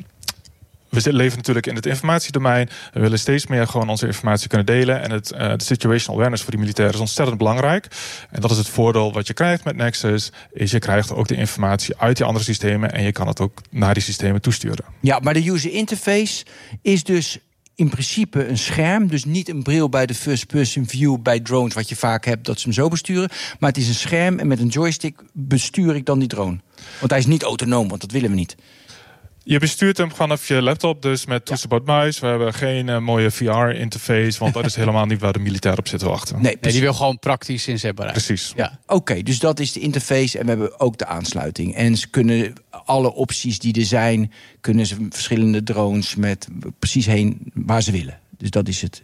we leven natuurlijk in het informatiedomein. We willen steeds meer gewoon onze informatie kunnen delen. En het, uh, de situational awareness voor die militairen is ontzettend belangrijk. En dat is het voordeel wat je krijgt met Nexus. Is je krijgt ook de informatie uit die andere systemen. En je kan het ook naar die systemen toesturen. Ja, maar de user interface is dus in principe een scherm. Dus niet een bril bij de first person view bij drones, wat je vaak hebt, dat ze hem zo besturen. Maar het is een scherm en met een joystick bestuur ik dan die drone. Want hij is niet autonoom, want dat willen we niet. Je bestuurt hem vanaf je laptop, dus met toetsenbord muis. We hebben geen uh, mooie V R-interface, want dat is helemaal niet waar de militair op zit te wachten. Nee, nee, die wil gewoon praktisch inzetbaarheid. Precies. Ja. Oké, okay, dus dat is de interface en we hebben ook de aansluiting. En ze kunnen alle opties die er zijn, kunnen ze verschillende drones met precies heen waar ze willen. Dus dat is het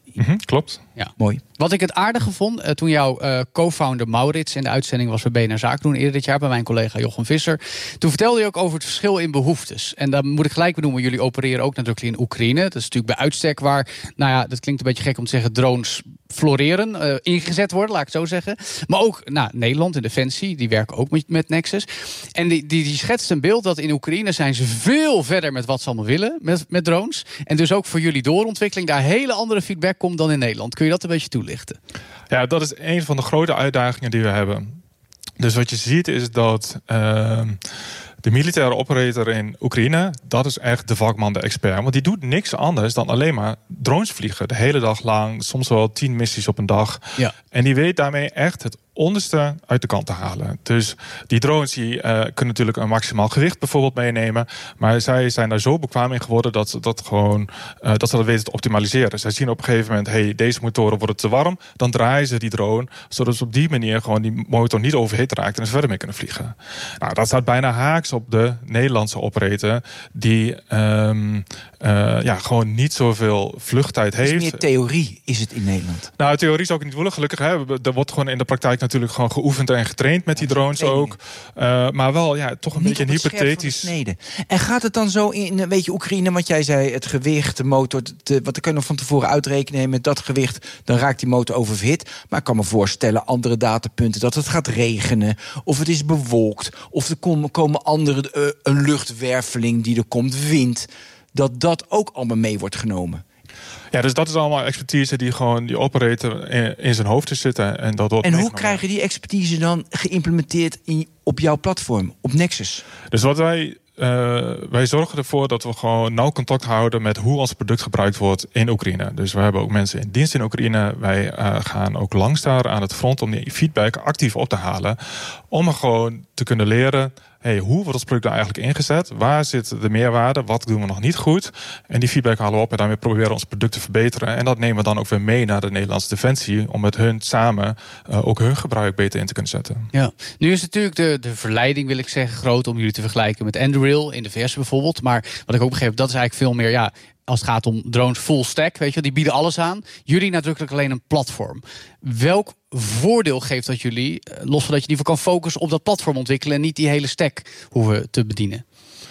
Mm-hmm, klopt. Ja. Mooi. Wat ik het aardige vond, uh, toen jouw uh, co-founder Maurits in de uitzending was bij B N R Zaken doen eerder dit jaar bij mijn collega Jochem Visser. Toen vertelde je ook over het verschil in behoeftes. En daar moet ik gelijk benoemen, jullie opereren ook natuurlijk in Oekraïne. Dat is natuurlijk bij uitstek waar, nou ja, dat klinkt een beetje gek om te zeggen, drones floreren, uh, ingezet worden, laat ik het zo zeggen. Maar ook nou, Nederland en Defensie, die werken ook met, met Nexus. En die, die, die schetst een beeld dat in Oekraïne zijn ze veel verder met wat ze allemaal willen, met, met drones. En dus ook voor jullie doorontwikkeling daar hele andere feedback komt dan in Nederland. Kun je dat een beetje toelichten? Ja, dat is een van de grote uitdagingen die we hebben. Dus wat je ziet is dat Uh, de militaire operator in Oekraïne, dat is echt de vakman, de expert. Want die doet niks anders dan alleen maar drones vliegen. De hele dag lang, soms wel tien missies op een dag. Ja. En die weet daarmee echt het onderste uit de kant te halen. Dus die drones die, uh, kunnen natuurlijk een maximaal gewicht bijvoorbeeld meenemen. Maar zij zijn daar zo bekwaam in geworden dat ze dat gewoon uh, dat ze dat weten te optimaliseren. Zij zien op een gegeven moment, hey, deze motoren worden te warm. Dan draaien ze die drone, zodat ze op die manier gewoon die motor niet overhit raakt en ze verder mee kunnen vliegen. Nou, dat staat bijna haaks op de Nederlandse operator, die um, uh, ja, gewoon niet zoveel vluchttijd heeft. Het is meer theorie, is het in Nederland? Nou, theorie is ook niet woelig, gelukkig. Hè. Er wordt gewoon in de praktijk natuurlijk gewoon geoefend en getraind met die drones ook. Uh, maar wel, ja, toch een niet beetje een hypothetisch. En gaat het dan zo in een beetje Oekraïne, want jij zei het gewicht, de motor, de, wat kun je nog van tevoren uitrekenen, met dat gewicht, dan raakt die motor oververhit. Maar ik kan me voorstellen, andere datapunten, dat het gaat regenen, of het is bewolkt, of er komen, komen andere, uh, een luchtwerveling die er komt, wind, dat dat ook allemaal mee wordt genomen. Ja, dus dat is allemaal expertise die gewoon die operator in, in zijn hoofd is zitten. En, dat wordt en hoe krijgen die expertise dan geïmplementeerd in, op jouw platform, op Nexus? Dus wat wij Uh, wij zorgen ervoor dat we gewoon nauw contact houden met hoe ons product gebruikt wordt in Oekraïne. Dus we hebben ook mensen in dienst in Oekraïne. Wij uh, gaan ook langs daar aan het front om die feedback actief op te halen. Om er gewoon te kunnen leren, hey, hoe wordt ons product nou eigenlijk ingezet? Waar zit de meerwaarde? Wat doen we nog niet goed? En die feedback halen we op en daarmee proberen we ons product te verbeteren. En dat nemen we dan ook weer mee naar de Nederlandse Defensie, om met hun samen uh, ook hun gebruik beter in te kunnen zetten. Ja. Nu is natuurlijk de, de verleiding, wil ik zeggen, groot om jullie te vergelijken met Anduril in de V S bijvoorbeeld. Maar wat ik ook begreep, dat is eigenlijk veel meer, ja, als het gaat om drones full stack, weet je, die bieden alles aan. Jullie nadrukkelijk alleen een platform. Welk voordeel geeft dat jullie, los van dat je in ieder geval kan focussen op dat platform ontwikkelen en niet die hele stack hoeven te bedienen?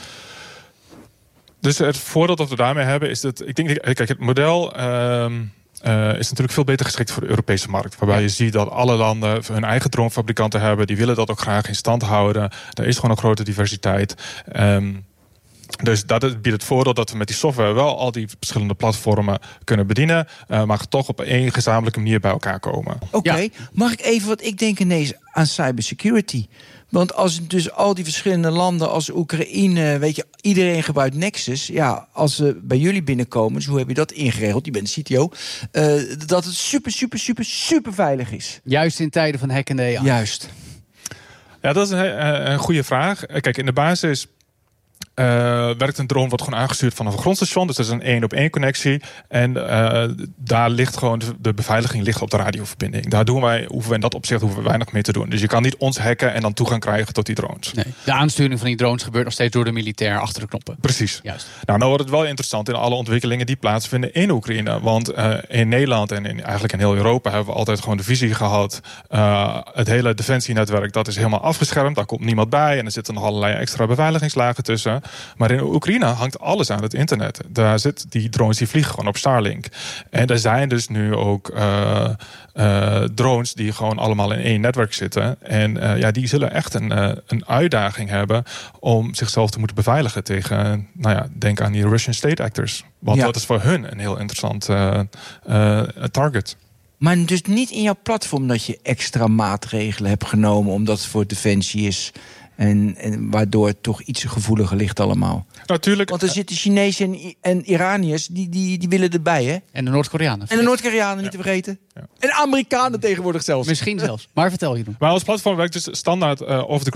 Dus het voordeel dat we daarmee hebben is dat, ik denk, kijk, het model Uh, Uh, is natuurlijk veel beter geschikt voor de Europese markt. Waarbij je ziet dat alle landen hun eigen dronefabrikanten hebben. Die willen dat ook graag in stand houden. Er is gewoon een grote diversiteit. Um, Dus dat biedt het voordeel dat we met die software wel al die verschillende platformen kunnen bedienen. Uh, maar toch op één gezamenlijke manier bij elkaar komen. Oké, okay. Ja. Mag ik even wat ik denk ineens aan cybersecurity? Want als dus al die verschillende landen als Oekraïne, weet je, iedereen gebruikt Nexus. Ja, als ze bij jullie binnenkomen, dus hoe heb je dat ingeregeld? Je bent de C T O. Uh, dat het super, super, super, super veilig is. Juist in tijden van hackende A I. Juist. Ja, dat is een, een goede vraag. Kijk, in de basis Uh, werkt een drone wordt gewoon aangestuurd vanaf een grondstation. Dus dat is een één-op-één connectie. En uh, daar ligt gewoon de, de beveiliging ligt op de radioverbinding. Daar doen wij, hoeven we in dat opzicht hoeven we weinig mee te doen. Dus je kan niet ons hacken en dan toegang krijgen tot die drones. Nee, de aansturing van die drones gebeurt nog steeds door de militair achter de knoppen. Precies. Juist. Nou, nou wordt het wel interessant in alle ontwikkelingen die plaatsvinden in Oekraïne. Want uh, in Nederland en in, eigenlijk in heel Europa hebben we altijd gewoon de visie gehad. Uh, het hele defensienetwerk, dat is helemaal afgeschermd. Daar komt niemand bij en er zitten nog allerlei extra beveiligingslagen tussen. Maar in Oekraïne hangt alles aan het internet. Daar zitten die drones die vliegen gewoon op Starlink. En er zijn dus nu ook uh, uh, drones die gewoon allemaal in één netwerk zitten. En uh, ja, die zullen echt een, uh, een uitdaging hebben om zichzelf te moeten beveiligen tegen, nou ja, denk aan die Russian state actors. Want ja, dat is voor hun een heel interessant uh, uh, target. Maar dus niet in jouw platform dat je extra maatregelen hebt genomen omdat het voor defensie is. En, en waardoor het toch iets gevoeliger ligt allemaal. Natuurlijk. Want er zitten Chinezen en, en Iraniërs, die, die, die willen erbij, hè? En de Noord-Koreanen. En de Noord-Koreanen, niet ja. te vergeten. Ja. En Amerikanen tegenwoordig zelfs. Misschien zelfs. Maar vertel je dan. Maar ons platform werkt dus standaard uh, off the grid.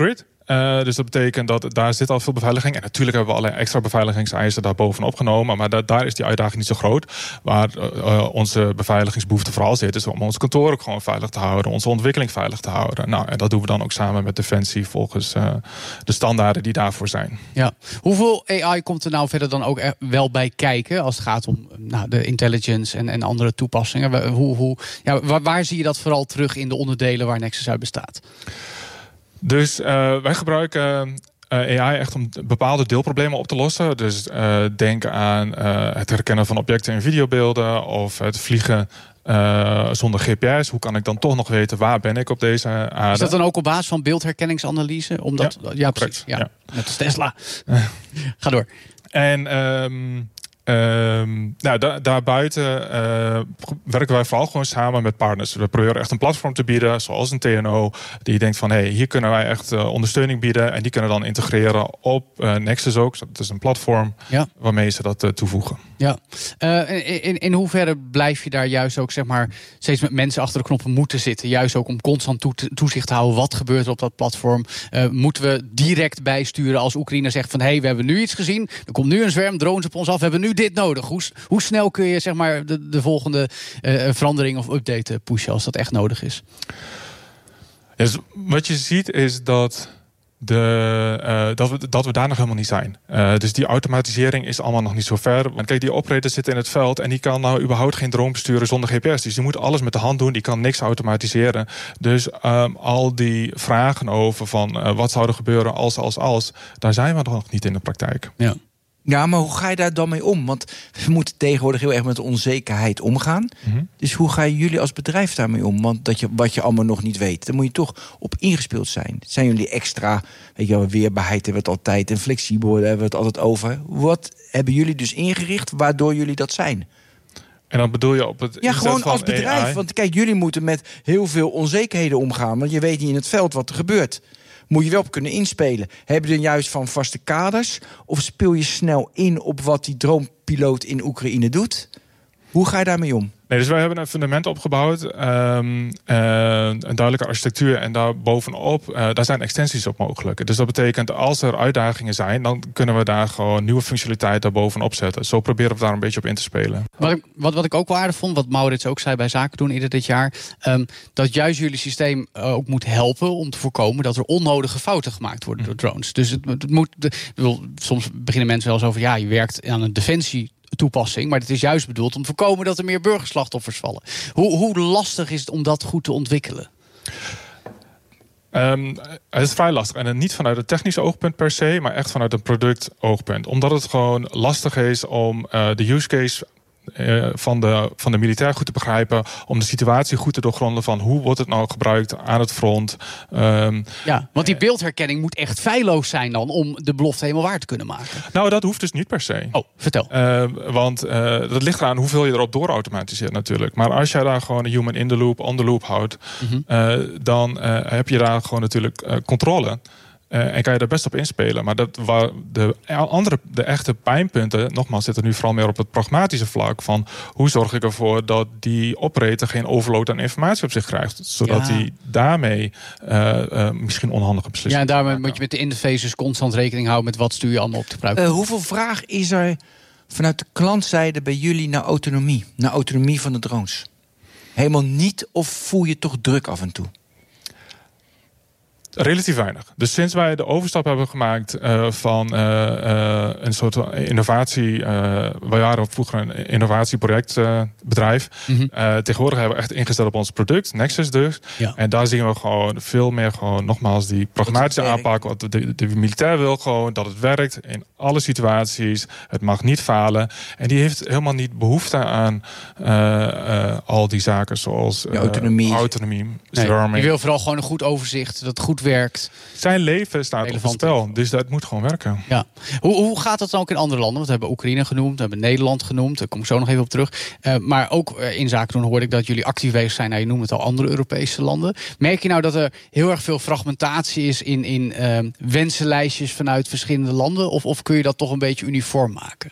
Uh, dus dat betekent dat daar zit al veel beveiliging. En natuurlijk hebben we allerlei extra beveiligingseisen daar bovenop genomen. Maar da- daar is die uitdaging niet zo groot. Waar uh, onze beveiligingsbehoefte vooral zit, is om ons kantoor ook gewoon veilig te houden. Onze ontwikkeling veilig te houden. Nou, en dat doen we dan ook samen met Defensie volgens uh, de standaarden die daarvoor zijn. Ja. Hoeveel A I komt er nou verder dan ook er wel bij kijken als het gaat om nou, de intelligence en, en andere toepassingen? Hoe, hoe, ja, waar, waar zie je dat vooral terug in de onderdelen waar Nexus uit bestaat? Dus uh, wij gebruiken uh, A I echt om bepaalde deelproblemen op te lossen. Dus uh, denk aan uh, het herkennen van objecten in videobeelden of het vliegen uh, zonder G P S. Hoe kan ik dan toch nog weten waar ben ik op deze aarde? Is dat dan ook op basis van beeldherkenningsanalyse? Omdat, ja, ja, precies. Ja, ja. Net als Tesla. Ga door. En Um, Um, nou, da- daarbuiten uh, werken wij vooral gewoon samen met partners. We proberen echt een platform te bieden, zoals een T N O, die denkt van, hé, hey, hier kunnen wij echt uh, ondersteuning bieden. En die kunnen dan integreren op uh, Nexus ook. Dat is een platform ja. waarmee ze dat uh, toevoegen. Ja. Uh, in, in hoeverre blijf je daar juist ook, zeg maar, steeds met mensen achter de knoppen moeten zitten? Juist ook om constant toe- toezicht te houden. Wat gebeurt er op dat platform? Uh, moeten we direct bijsturen als Oekraïne zegt van, hé, hey, we hebben nu iets gezien. Er komt nu een zwerm drones op ons af. We hebben nu dit nodig. Hoe, hoe snel kun je, zeg maar, de, de volgende uh, verandering of update pushen als dat echt nodig is? Ja, dus wat je ziet is dat, de, uh, dat, we, dat we daar nog helemaal niet zijn. Uh, dus die automatisering is allemaal nog niet zo ver. Want kijk, die operator zit in het veld en die kan nou überhaupt geen drone besturen zonder G P S. Dus die moet alles met de hand doen. Die kan niks automatiseren. Dus um, al die vragen over van uh, wat zou er gebeuren als, als, als, daar zijn we nog niet in de praktijk. Ja. Ja, maar hoe ga je daar dan mee om? Want we moeten tegenwoordig heel erg met onzekerheid omgaan. Mm-hmm. Dus hoe gaan jullie als bedrijf daarmee om? Want dat je, wat je allemaal nog niet weet, daar moet je toch op ingespeeld zijn. Zijn jullie extra, weet je wel, weerbaarheid hebben we het altijd en flexibel hebben we het altijd over. Wat hebben jullie dus ingericht waardoor jullie dat zijn? En dan bedoel je op het Ja, gewoon van als bedrijf. A I? Want kijk, jullie moeten met heel veel onzekerheden omgaan. Want je weet niet in het veld wat er gebeurt. Moet je wel op kunnen inspelen. Heb je dan juist van vaste kaders? Of speel je snel in op wat die droompiloot in Oekraïne doet? Hoe ga je daarmee om? Nee, dus wij hebben een fundament opgebouwd, um, uh, een duidelijke architectuur en daar bovenop, uh, daar zijn extensies op mogelijk. Dus dat betekent als er uitdagingen zijn, dan kunnen we daar gewoon nieuwe functionaliteit daar bovenop zetten. Zo proberen we daar een beetje op in te spelen. Wat ik, wat, wat ik ook wel aardig vond, wat Maurits ook zei bij Zaken doen eerder dit jaar, um, dat juist jullie systeem uh, ook moet helpen om te voorkomen dat er onnodige fouten gemaakt worden door drones. Dus het, het moet, de, bedoel, soms beginnen mensen wel eens over, ja, je werkt aan een defensie toepassing, maar het is juist bedoeld om te voorkomen dat er meer burgerslachtoffers vallen. Hoe, hoe lastig is het om dat goed te ontwikkelen? Um, het is vrij lastig. En niet vanuit het technische oogpunt per se, maar echt vanuit een productoogpunt. Omdat het gewoon lastig is om uh, de use case Uh, van, de, van de militair goed te begrijpen, om de situatie goed te doorgronden van hoe wordt het nou gebruikt aan het front. Um, ja, want die beeldherkenning moet echt feilloos zijn dan om de belofte helemaal waar te kunnen maken. Nou, dat hoeft dus niet per se. Oh, vertel. Uh, want uh, dat ligt eraan hoeveel je erop doorautomatiseert natuurlijk. Maar als jij daar gewoon een human in the loop, on the loop houdt, mm-hmm. uh, dan uh, heb je daar gewoon natuurlijk uh, controle. Uh, en kan je er best op inspelen. Maar dat, waar de andere, de echte pijnpunten, nogmaals, zitten nu vooral meer op het pragmatische vlak van hoe zorg ik ervoor dat die operator geen overload aan informatie op zich krijgt. Zodat hij ja. daarmee uh, uh, misschien onhandige beslissingen. Ja, en daarmee moet je met de interfaces constant rekening houden met wat stuur je allemaal op te gebruiken. Uh, hoeveel vraag is er vanuit de klantzijde bij jullie naar autonomie? Naar autonomie van de drones? Helemaal niet, of voel je toch druk af en toe? Relatief weinig. Dus sinds wij de overstap hebben gemaakt uh, van uh, uh, een soort innovatie. Uh, wij waren vroeger een innovatieprojectbedrijf. Uh, mm-hmm. uh, tegenwoordig hebben we echt ingesteld op ons product, Nexus dus. Ja. En daar zien we gewoon veel meer gewoon nogmaals die pragmatische aanpak. Wat de, de, de militair wil gewoon dat het werkt in alle situaties. Het mag niet falen. En die heeft helemaal niet behoefte aan uh, uh, al die zaken zoals uh, autonomie. autonomie nee, je wil vooral gewoon een goed overzicht, dat het goed werkt. Zijn leven staat op het spel, dus dat moet gewoon werken. Ja. Hoe, hoe gaat dat dan ook in andere landen? Want we hebben Oekraïne genoemd, we hebben Nederland genoemd. Daar kom ik zo nog even op terug. Uh, maar ook uh, in zaken doen hoorde ik dat jullie actief bezig zijn. Nou, je noemt het al, andere Europese landen. Merk je nou dat er heel erg veel fragmentatie is in, in uh, wensenlijstjes vanuit verschillende landen? Of, of kun je dat toch een beetje uniform maken?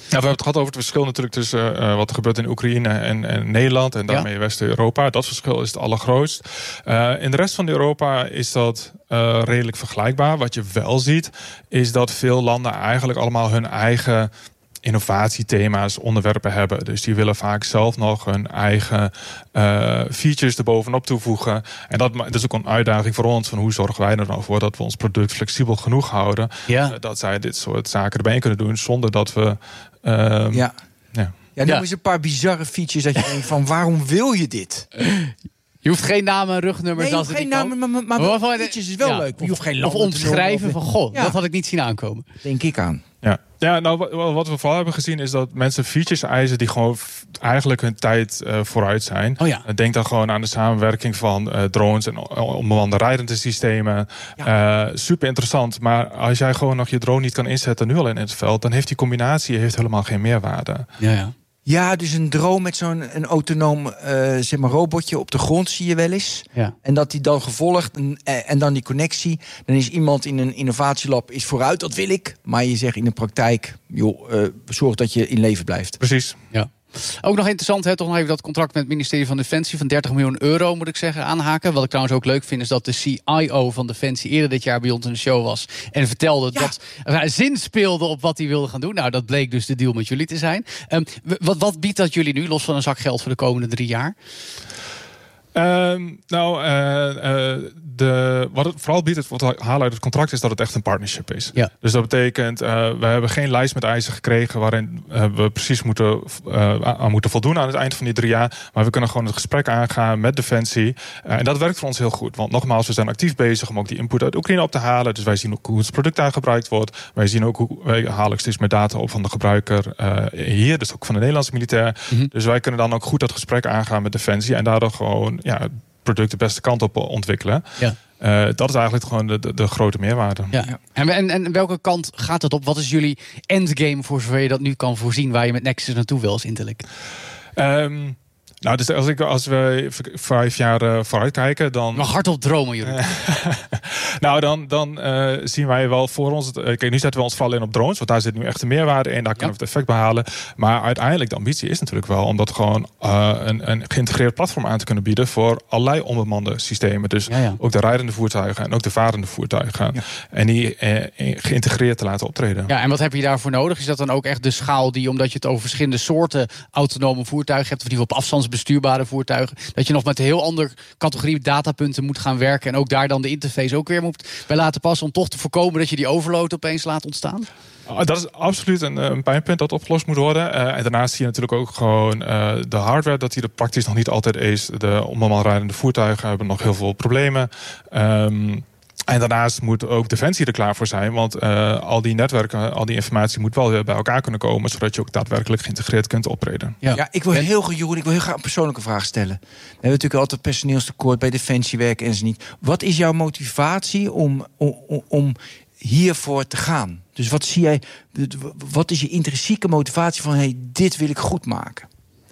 we hebben het gehad over het verschil natuurlijk tussen uh, wat er gebeurt in Oekraïne en, en Nederland en daarmee ja. West-Europa. Dat verschil is het allergrootst. Uh, in de rest van Europa is dat uh, redelijk vergelijkbaar. Wat je wel ziet, is dat veel landen eigenlijk allemaal hun eigen innovatiethema's, onderwerpen hebben. Dus die willen vaak zelf nog hun eigen uh, features erbovenop toevoegen. En dat, dat is ook een uitdaging voor ons. Van hoe zorgen wij er nou voor dat we ons product flexibel genoeg houden. Ja. Uh, dat zij dit soort zaken erbij kunnen doen zonder dat we... Uh, ja. ja. Ja, noem ja. eens een paar bizarre features dat je denkt van waarom wil je dit? Je hoeft geen namen, rugnummers. Nee, als geen namen, maar, maar, maar, maar features is wel ja. leuk. Je hoeft geen of omschrijven van, goh, ja. dat had ik niet zien aankomen. Denk ik aan. Ja, ja nou, wat we vooral hebben gezien is dat mensen features eisen die gewoon eigenlijk hun tijd uh, vooruit zijn. Oh ja. Denk dan gewoon aan de samenwerking van uh, drones en onbemande rijdende systemen. Ja. Uh, super interessant, maar als jij gewoon nog je drone niet kan inzetten nu al in het veld, dan heeft die combinatie heeft helemaal geen meerwaarde. Ja, ja. Ja, dus een drone met zo'n een autonoom uh, zeg maar robotje op de grond zie je wel eens. Ja. En dat die dan gevolgd en, en dan die connectie. Dan is iemand in een innovatielab is vooruit, dat wil ik. Maar je zegt in de praktijk, joh, uh, zorg dat je in leven blijft. Precies. Ja. Ook nog interessant, hè, toch nog even dat contract met het ministerie van Defensie van dertig miljoen euro, moet ik zeggen, aanhaken. Wat ik trouwens ook leuk vind, is dat de C I O van Defensie eerder dit jaar bij ons in de show was en vertelde ja. dat uh, zin speelde op wat hij wilde gaan doen. Nou, dat bleek dus de deal met jullie te zijn. Um, wat, wat biedt dat jullie nu, los van een zak geld voor de komende drie jaar? Um, nou, uh, uh, de, wat het vooral biedt, wat we halen uit het contract, is dat het echt een partnership is. Ja. Dus dat betekent, uh, we hebben geen lijst met eisen gekregen waarin uh, we precies moeten, uh, aan moeten voldoen aan het eind van die drie jaar. Maar we kunnen gewoon het gesprek aangaan met Defensie. Uh, en dat werkt voor ons heel goed. Want nogmaals, we zijn actief bezig om ook die input uit Oekraïne op te halen. Dus wij zien ook hoe het product daar gebruikt wordt. Wij zien ook hoe wij halen steeds meer data op van de gebruiker uh, hier, dus ook van de Nederlandse militair. Mm-hmm. Dus wij kunnen dan ook goed dat gesprek aangaan met Defensie en daardoor gewoon ja, het product de beste kant op ontwikkelen. Ja. Uh, dat is eigenlijk gewoon de, de, de grote meerwaarde. Ja. Ja. En, en, en welke kant gaat het op? Wat is jullie endgame voor zover je dat nu kan voorzien, waar je met Nexus naartoe wil als Intellect? Um, Nou, dus als, ik, als we vijf jaar uh, vooruit kijken, dan... Mag hardop dromen, jullie. nou, dan, dan uh, zien wij wel voor ons... Uh, kijk, nu zetten we ons vooral in op drones, want daar zit nu echt de meerwaarde in. Daar kunnen ja. we het effect behalen. Maar uiteindelijk, de ambitie is natuurlijk wel om dat gewoon uh, een, een geïntegreerd platform aan te kunnen bieden voor allerlei onbemande systemen. Dus ja, ja. ook de rijdende voertuigen en ook de varende voertuigen. Ja. En die uh, geïntegreerd te laten optreden. Ja, en wat heb je daarvoor nodig? Is dat dan ook echt de schaal die, omdat je het over verschillende soorten autonome voertuigen hebt, of in ieder geval op afstand bestuurbare voertuigen, dat je nog met een heel andere categorie datapunten moet gaan werken en ook daar dan de interface ook weer moet bij laten passen om toch te voorkomen dat je die overload opeens laat ontstaan? Dat is absoluut een, een pijnpunt dat opgelost moet worden. Uh, en daarnaast zie je natuurlijk ook gewoon uh, de hardware, dat die er praktisch nog niet altijd is. De onbemande rijdende voertuigen hebben nog heel veel problemen. Um, En daarnaast moet ook Defensie er klaar voor zijn. Want uh, al die netwerken, al die informatie moet wel weer bij elkaar kunnen komen, zodat je ook daadwerkelijk geïntegreerd kunt optreden. Ja, ja ik wil heel graag, Jeroen, ik wil heel graag een persoonlijke vraag stellen. We hebben natuurlijk altijd personeelstekort bij Defensie werken en ze niet. Wat is jouw motivatie om, om, om hiervoor te gaan? Dus wat zie jij? Wat is je intrinsieke motivatie van hey, dit wil ik goed maken?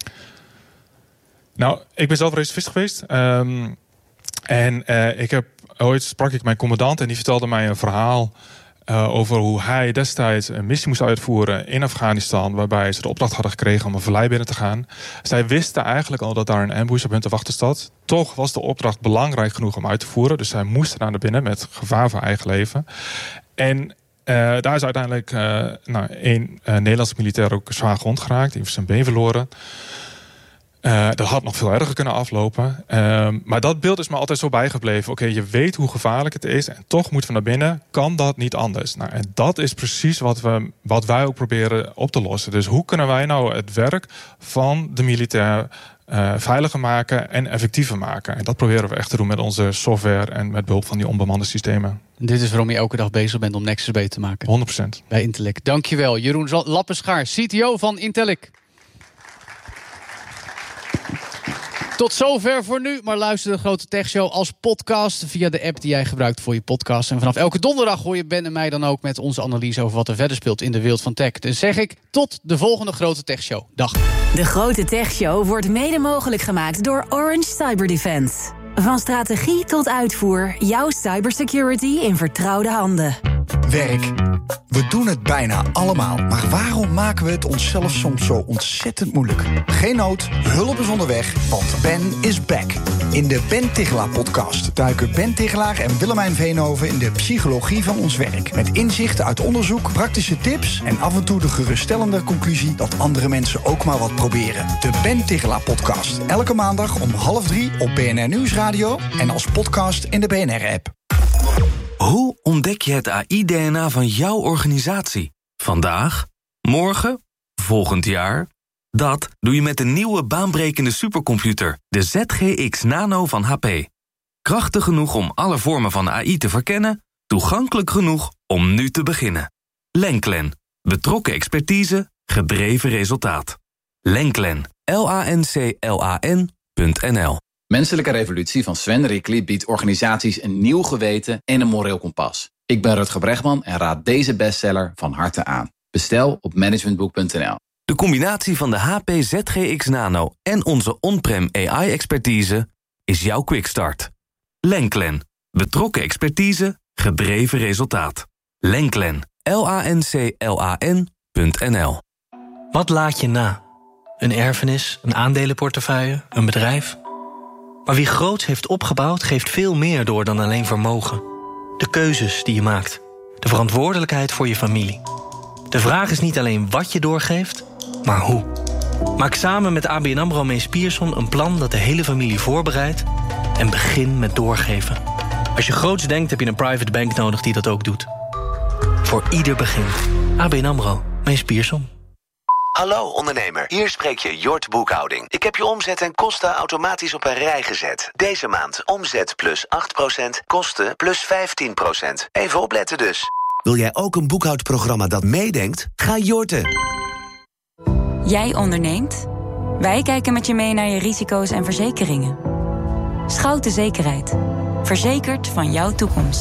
Nou, ik ben zelf reservist geweest. Um, en uh, ik heb ooit sprak ik mijn commandant en die vertelde mij een verhaal uh, over hoe hij destijds een missie moest uitvoeren in Afghanistan, waarbij ze de opdracht hadden gekregen om een vallei binnen te gaan. Zij wisten eigenlijk al dat daar een ambush op hun te wachten zat. Toch was de opdracht belangrijk genoeg om uit te voeren, dus zij moesten daar naar binnen met gevaar voor eigen leven. En uh, daar is uiteindelijk uh, nou, één uh, Nederlandse militair ook zwaar gewond geraakt, die heeft zijn been verloren. Uh, dat had nog veel erger kunnen aflopen. Uh, maar dat beeld is me altijd zo bijgebleven. Oké, okay, je weet hoe gevaarlijk het is en toch moeten we naar binnen. Kan dat niet anders? Nou, en dat is precies wat, we, wat wij ook proberen op te lossen. Dus hoe kunnen wij nou het werk van de militair uh, veiliger maken en effectiever maken? En dat proberen we echt te doen met onze software en met behulp van die onbemande systemen. En dit is waarom je elke dag bezig bent om Nexus beter te maken. honderd procent. Bij Intellect. Dankjewel, Jeroen Lappenschaar, C T O van Intellect. Tot zover voor nu, maar luister de Grote Tech Show als podcast via de app die jij gebruikt voor je podcast. En vanaf elke donderdag hoor je Ben en mij dan ook met onze analyse over wat er verder speelt in de wereld van tech. Dus zeg ik, tot de volgende Grote Tech Show. Dag. De Grote Tech Show wordt mede mogelijk gemaakt door Orange Cyber Defense. Van strategie tot uitvoer, jouw cybersecurity in vertrouwde handen. Werk. We doen het bijna allemaal. Maar waarom maken we het onszelf soms zo ontzettend moeilijk? Geen nood, hulp is onderweg, want Ben is back. In de Ben Tichelaar podcast duiken Ben Tichelaar en Willemijn Veenhoven in de psychologie van ons werk. Met inzichten uit onderzoek, praktische tips en af en toe de geruststellende conclusie dat andere mensen ook maar wat proberen. De Ben Tichelaar podcast. Elke maandag om half drie op B N R Nieuwsradio en als podcast in de B N R-app. Hoe ontdek je het A I-D N A van jouw organisatie? Vandaag? Morgen? Volgend jaar? Dat doe je met de nieuwe baanbrekende supercomputer, de Z G X Nano van H P. Krachtig genoeg om alle vormen van A I te verkennen, toegankelijk genoeg om nu te beginnen. Lenklen. Betrokken expertise, gedreven resultaat. Lenklen. L A N C L A N punt N L. Menselijke Revolutie van Sven Rickly biedt organisaties een nieuw geweten en een moreel kompas. Ik ben Rutger Bregman en raad deze bestseller van harte aan. Bestel op managementboek punt n l. De combinatie van de H P Z G X Nano en onze on-prem A I-expertise is jouw quickstart. Lenklen. Betrokken expertise, gedreven resultaat. Lenklen. L A N C L A N punt N L. Wat laat je na? Een erfenis, een aandelenportefeuille, een bedrijf? Maar wie groots heeft opgebouwd, geeft veel meer door dan alleen vermogen. De keuzes die je maakt. De verantwoordelijkheid voor je familie. De vraag is niet alleen wat je doorgeeft, maar hoe. Maak samen met A B N AMRO Mees Pierson een plan dat de hele familie voorbereidt en begin met doorgeven. Als je groots denkt, heb je een private bank nodig die dat ook doet. Voor ieder begin. A B N AMRO Mees Pierson. Hallo ondernemer, hier spreek je Jort Boekhouding. Ik heb je omzet en kosten automatisch op een rij gezet. Deze maand omzet plus acht procent, kosten plus vijftien procent. Even opletten dus. Wil jij ook een boekhoudprogramma dat meedenkt? Ga Jorten. Jij onderneemt? Wij kijken met je mee naar je risico's en verzekeringen. Schouten Zekerheid. Verzekerd van jouw toekomst.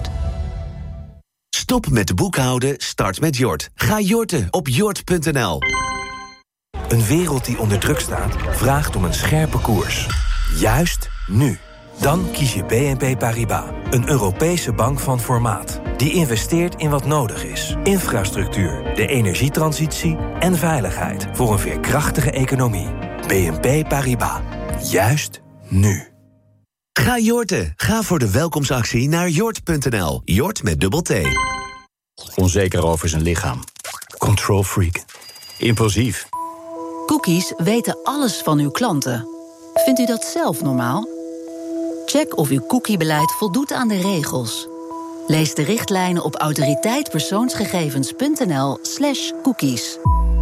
Stop met boekhouden, start met Jort. Ga Jorten op jort punt n l. Een wereld die onder druk staat, vraagt om een scherpe koers. Juist nu. Dan kies je B N P Paribas, een Europese bank van formaat. Die investeert in wat nodig is. Infrastructuur, de energietransitie en veiligheid. Voor een veerkrachtige economie. B N P Paribas. Juist nu. Ga Jorten. Ga voor de welkomstactie naar jort punt n l. Jort met dubbel T. Onzeker over zijn lichaam. Control freak. Impulsief. Cookies weten alles van uw klanten. Vindt u dat zelf normaal? Check of uw cookiebeleid voldoet aan de regels. Lees de richtlijnen op autoriteitpersoonsgegevens punt n l slash cookies.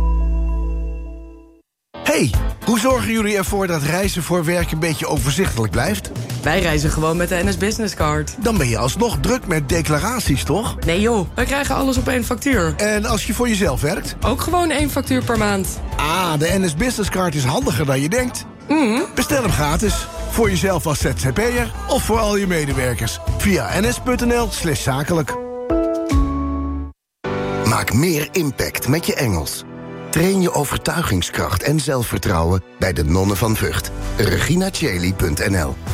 Hey, hoe zorgen jullie ervoor dat reizen voor werk een beetje overzichtelijk blijft? Wij reizen gewoon met de N S Business Card. Dan ben je alsnog druk met declaraties, toch? Nee joh, wij krijgen alles op één factuur. En als je voor jezelf werkt? Ook gewoon één factuur per maand. Ah, de N S Business Card is handiger dan je denkt. Mm. Bestel hem gratis. Voor jezelf als Z Z P'er of voor al je medewerkers. Via ns punt n l slash zakelijk. Maak meer impact met je Engels. Train je overtuigingskracht en zelfvertrouwen bij de Nonnen van Vught. regina cheli punt n l.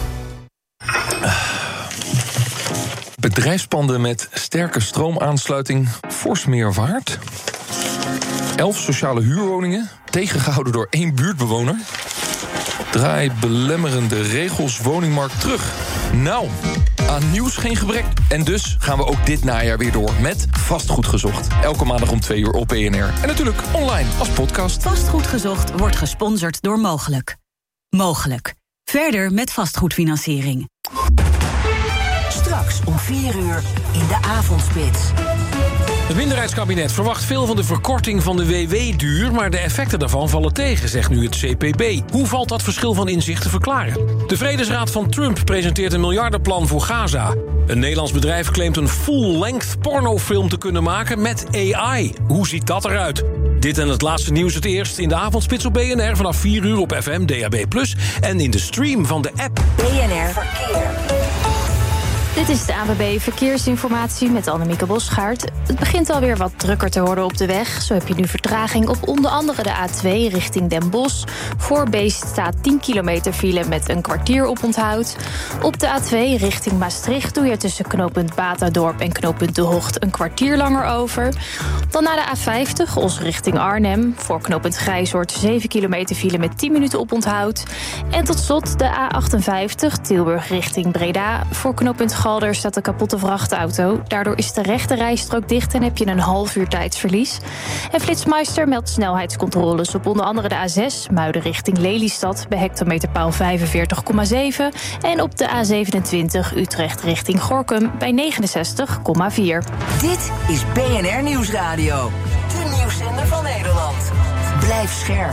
Bedrijfspanden met sterke stroomaansluiting fors meer waard. Elf sociale huurwoningen, tegengehouden door één buurtbewoner. Draai belemmerende regels woningmarkt terug. Nou, aan nieuws geen gebrek. En dus gaan we ook dit najaar weer door met Vastgoed Gezocht. Elke maandag om twee uur op B N R. En natuurlijk online als podcast. Vastgoed Gezocht wordt gesponsord door Mogelijk. Mogelijk. Verder met vastgoedfinanciering. Straks om vier uur in de avondspits. Het minderheidskabinet verwacht veel van de verkorting van de W W-duur... maar de effecten daarvan vallen tegen, zegt nu het C P B. Hoe valt dat verschil van inzicht te verklaren? De Vredesraad van Trump presenteert een miljardenplan voor Gaza. Een Nederlands bedrijf claimt een full-length pornofilm te kunnen maken met A I. Hoe ziet dat eruit? Dit en het laatste nieuws het eerst in de avondspits op B N R... vanaf vier uur op F M, D A B plus, en in de stream van de app. B N R Verkeer. Dit is de A N W B Verkeersinformatie met Annemieke Bosgaard. Het begint alweer wat drukker te worden op de weg. Zo heb je nu vertraging op onder andere de A twee richting Den Bosch. Voor Beest staat tien kilometer file met een kwartier oponthoud. Op de A twee richting Maastricht doe je tussen knooppunt Batadorp en knooppunt De Hocht een kwartier langer over. Dan naar de A vijftig, Os richting Arnhem. Voor knooppunt Grijzoord zeven kilometer file met tien minuten oponthoud. En tot slot de A achtenvijftig, Tilburg richting Breda. Voor knooppunt Galder staat een kapotte vrachtauto. Daardoor is de rechte rijstrook dicht en heb je een half uur tijdsverlies. En Flitsmeister meldt snelheidscontroles op onder andere de A zes... Muiden richting Lelystad bij hectometerpaal vijfenveertig komma zeven... en op de A zevenentwintig Utrecht richting Gorinchem bij negenenzestig komma vier. Dit is B N R Nieuwsradio. De nieuwszender van Nederland. Blijf scherp.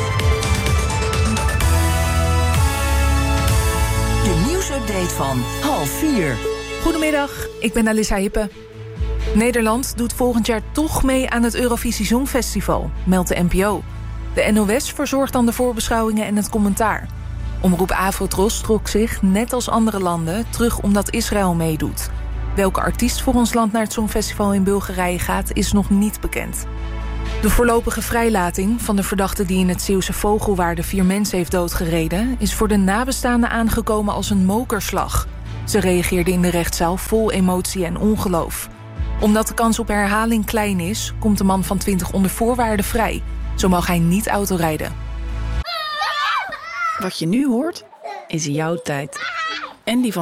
De nieuwsupdate van half vier. Goedemiddag, ik ben Alissa Hippe. Nederland doet volgend jaar toch mee aan het Eurovisie Songfestival, meldt de N P O. De N O S verzorgt dan de voorbeschouwingen en het commentaar. Omroep Avrotros trok zich, net als andere landen, terug omdat Israël meedoet. Welke artiest voor ons land naar het Songfestival in Bulgarije gaat, is nog niet bekend. De voorlopige vrijlating van de verdachte die in het Zeeuwse Vogelwaarde vier mensen heeft doodgereden, is voor de nabestaanden aangekomen als een mokerslag. Ze reageerde in de rechtszaal vol emotie en ongeloof. Omdat de kans op herhaling klein is, komt de man van twintig onder voorwaarden vrij. Zo mag hij niet autorijden. Wat je nu hoort, is jouw tijd. En die van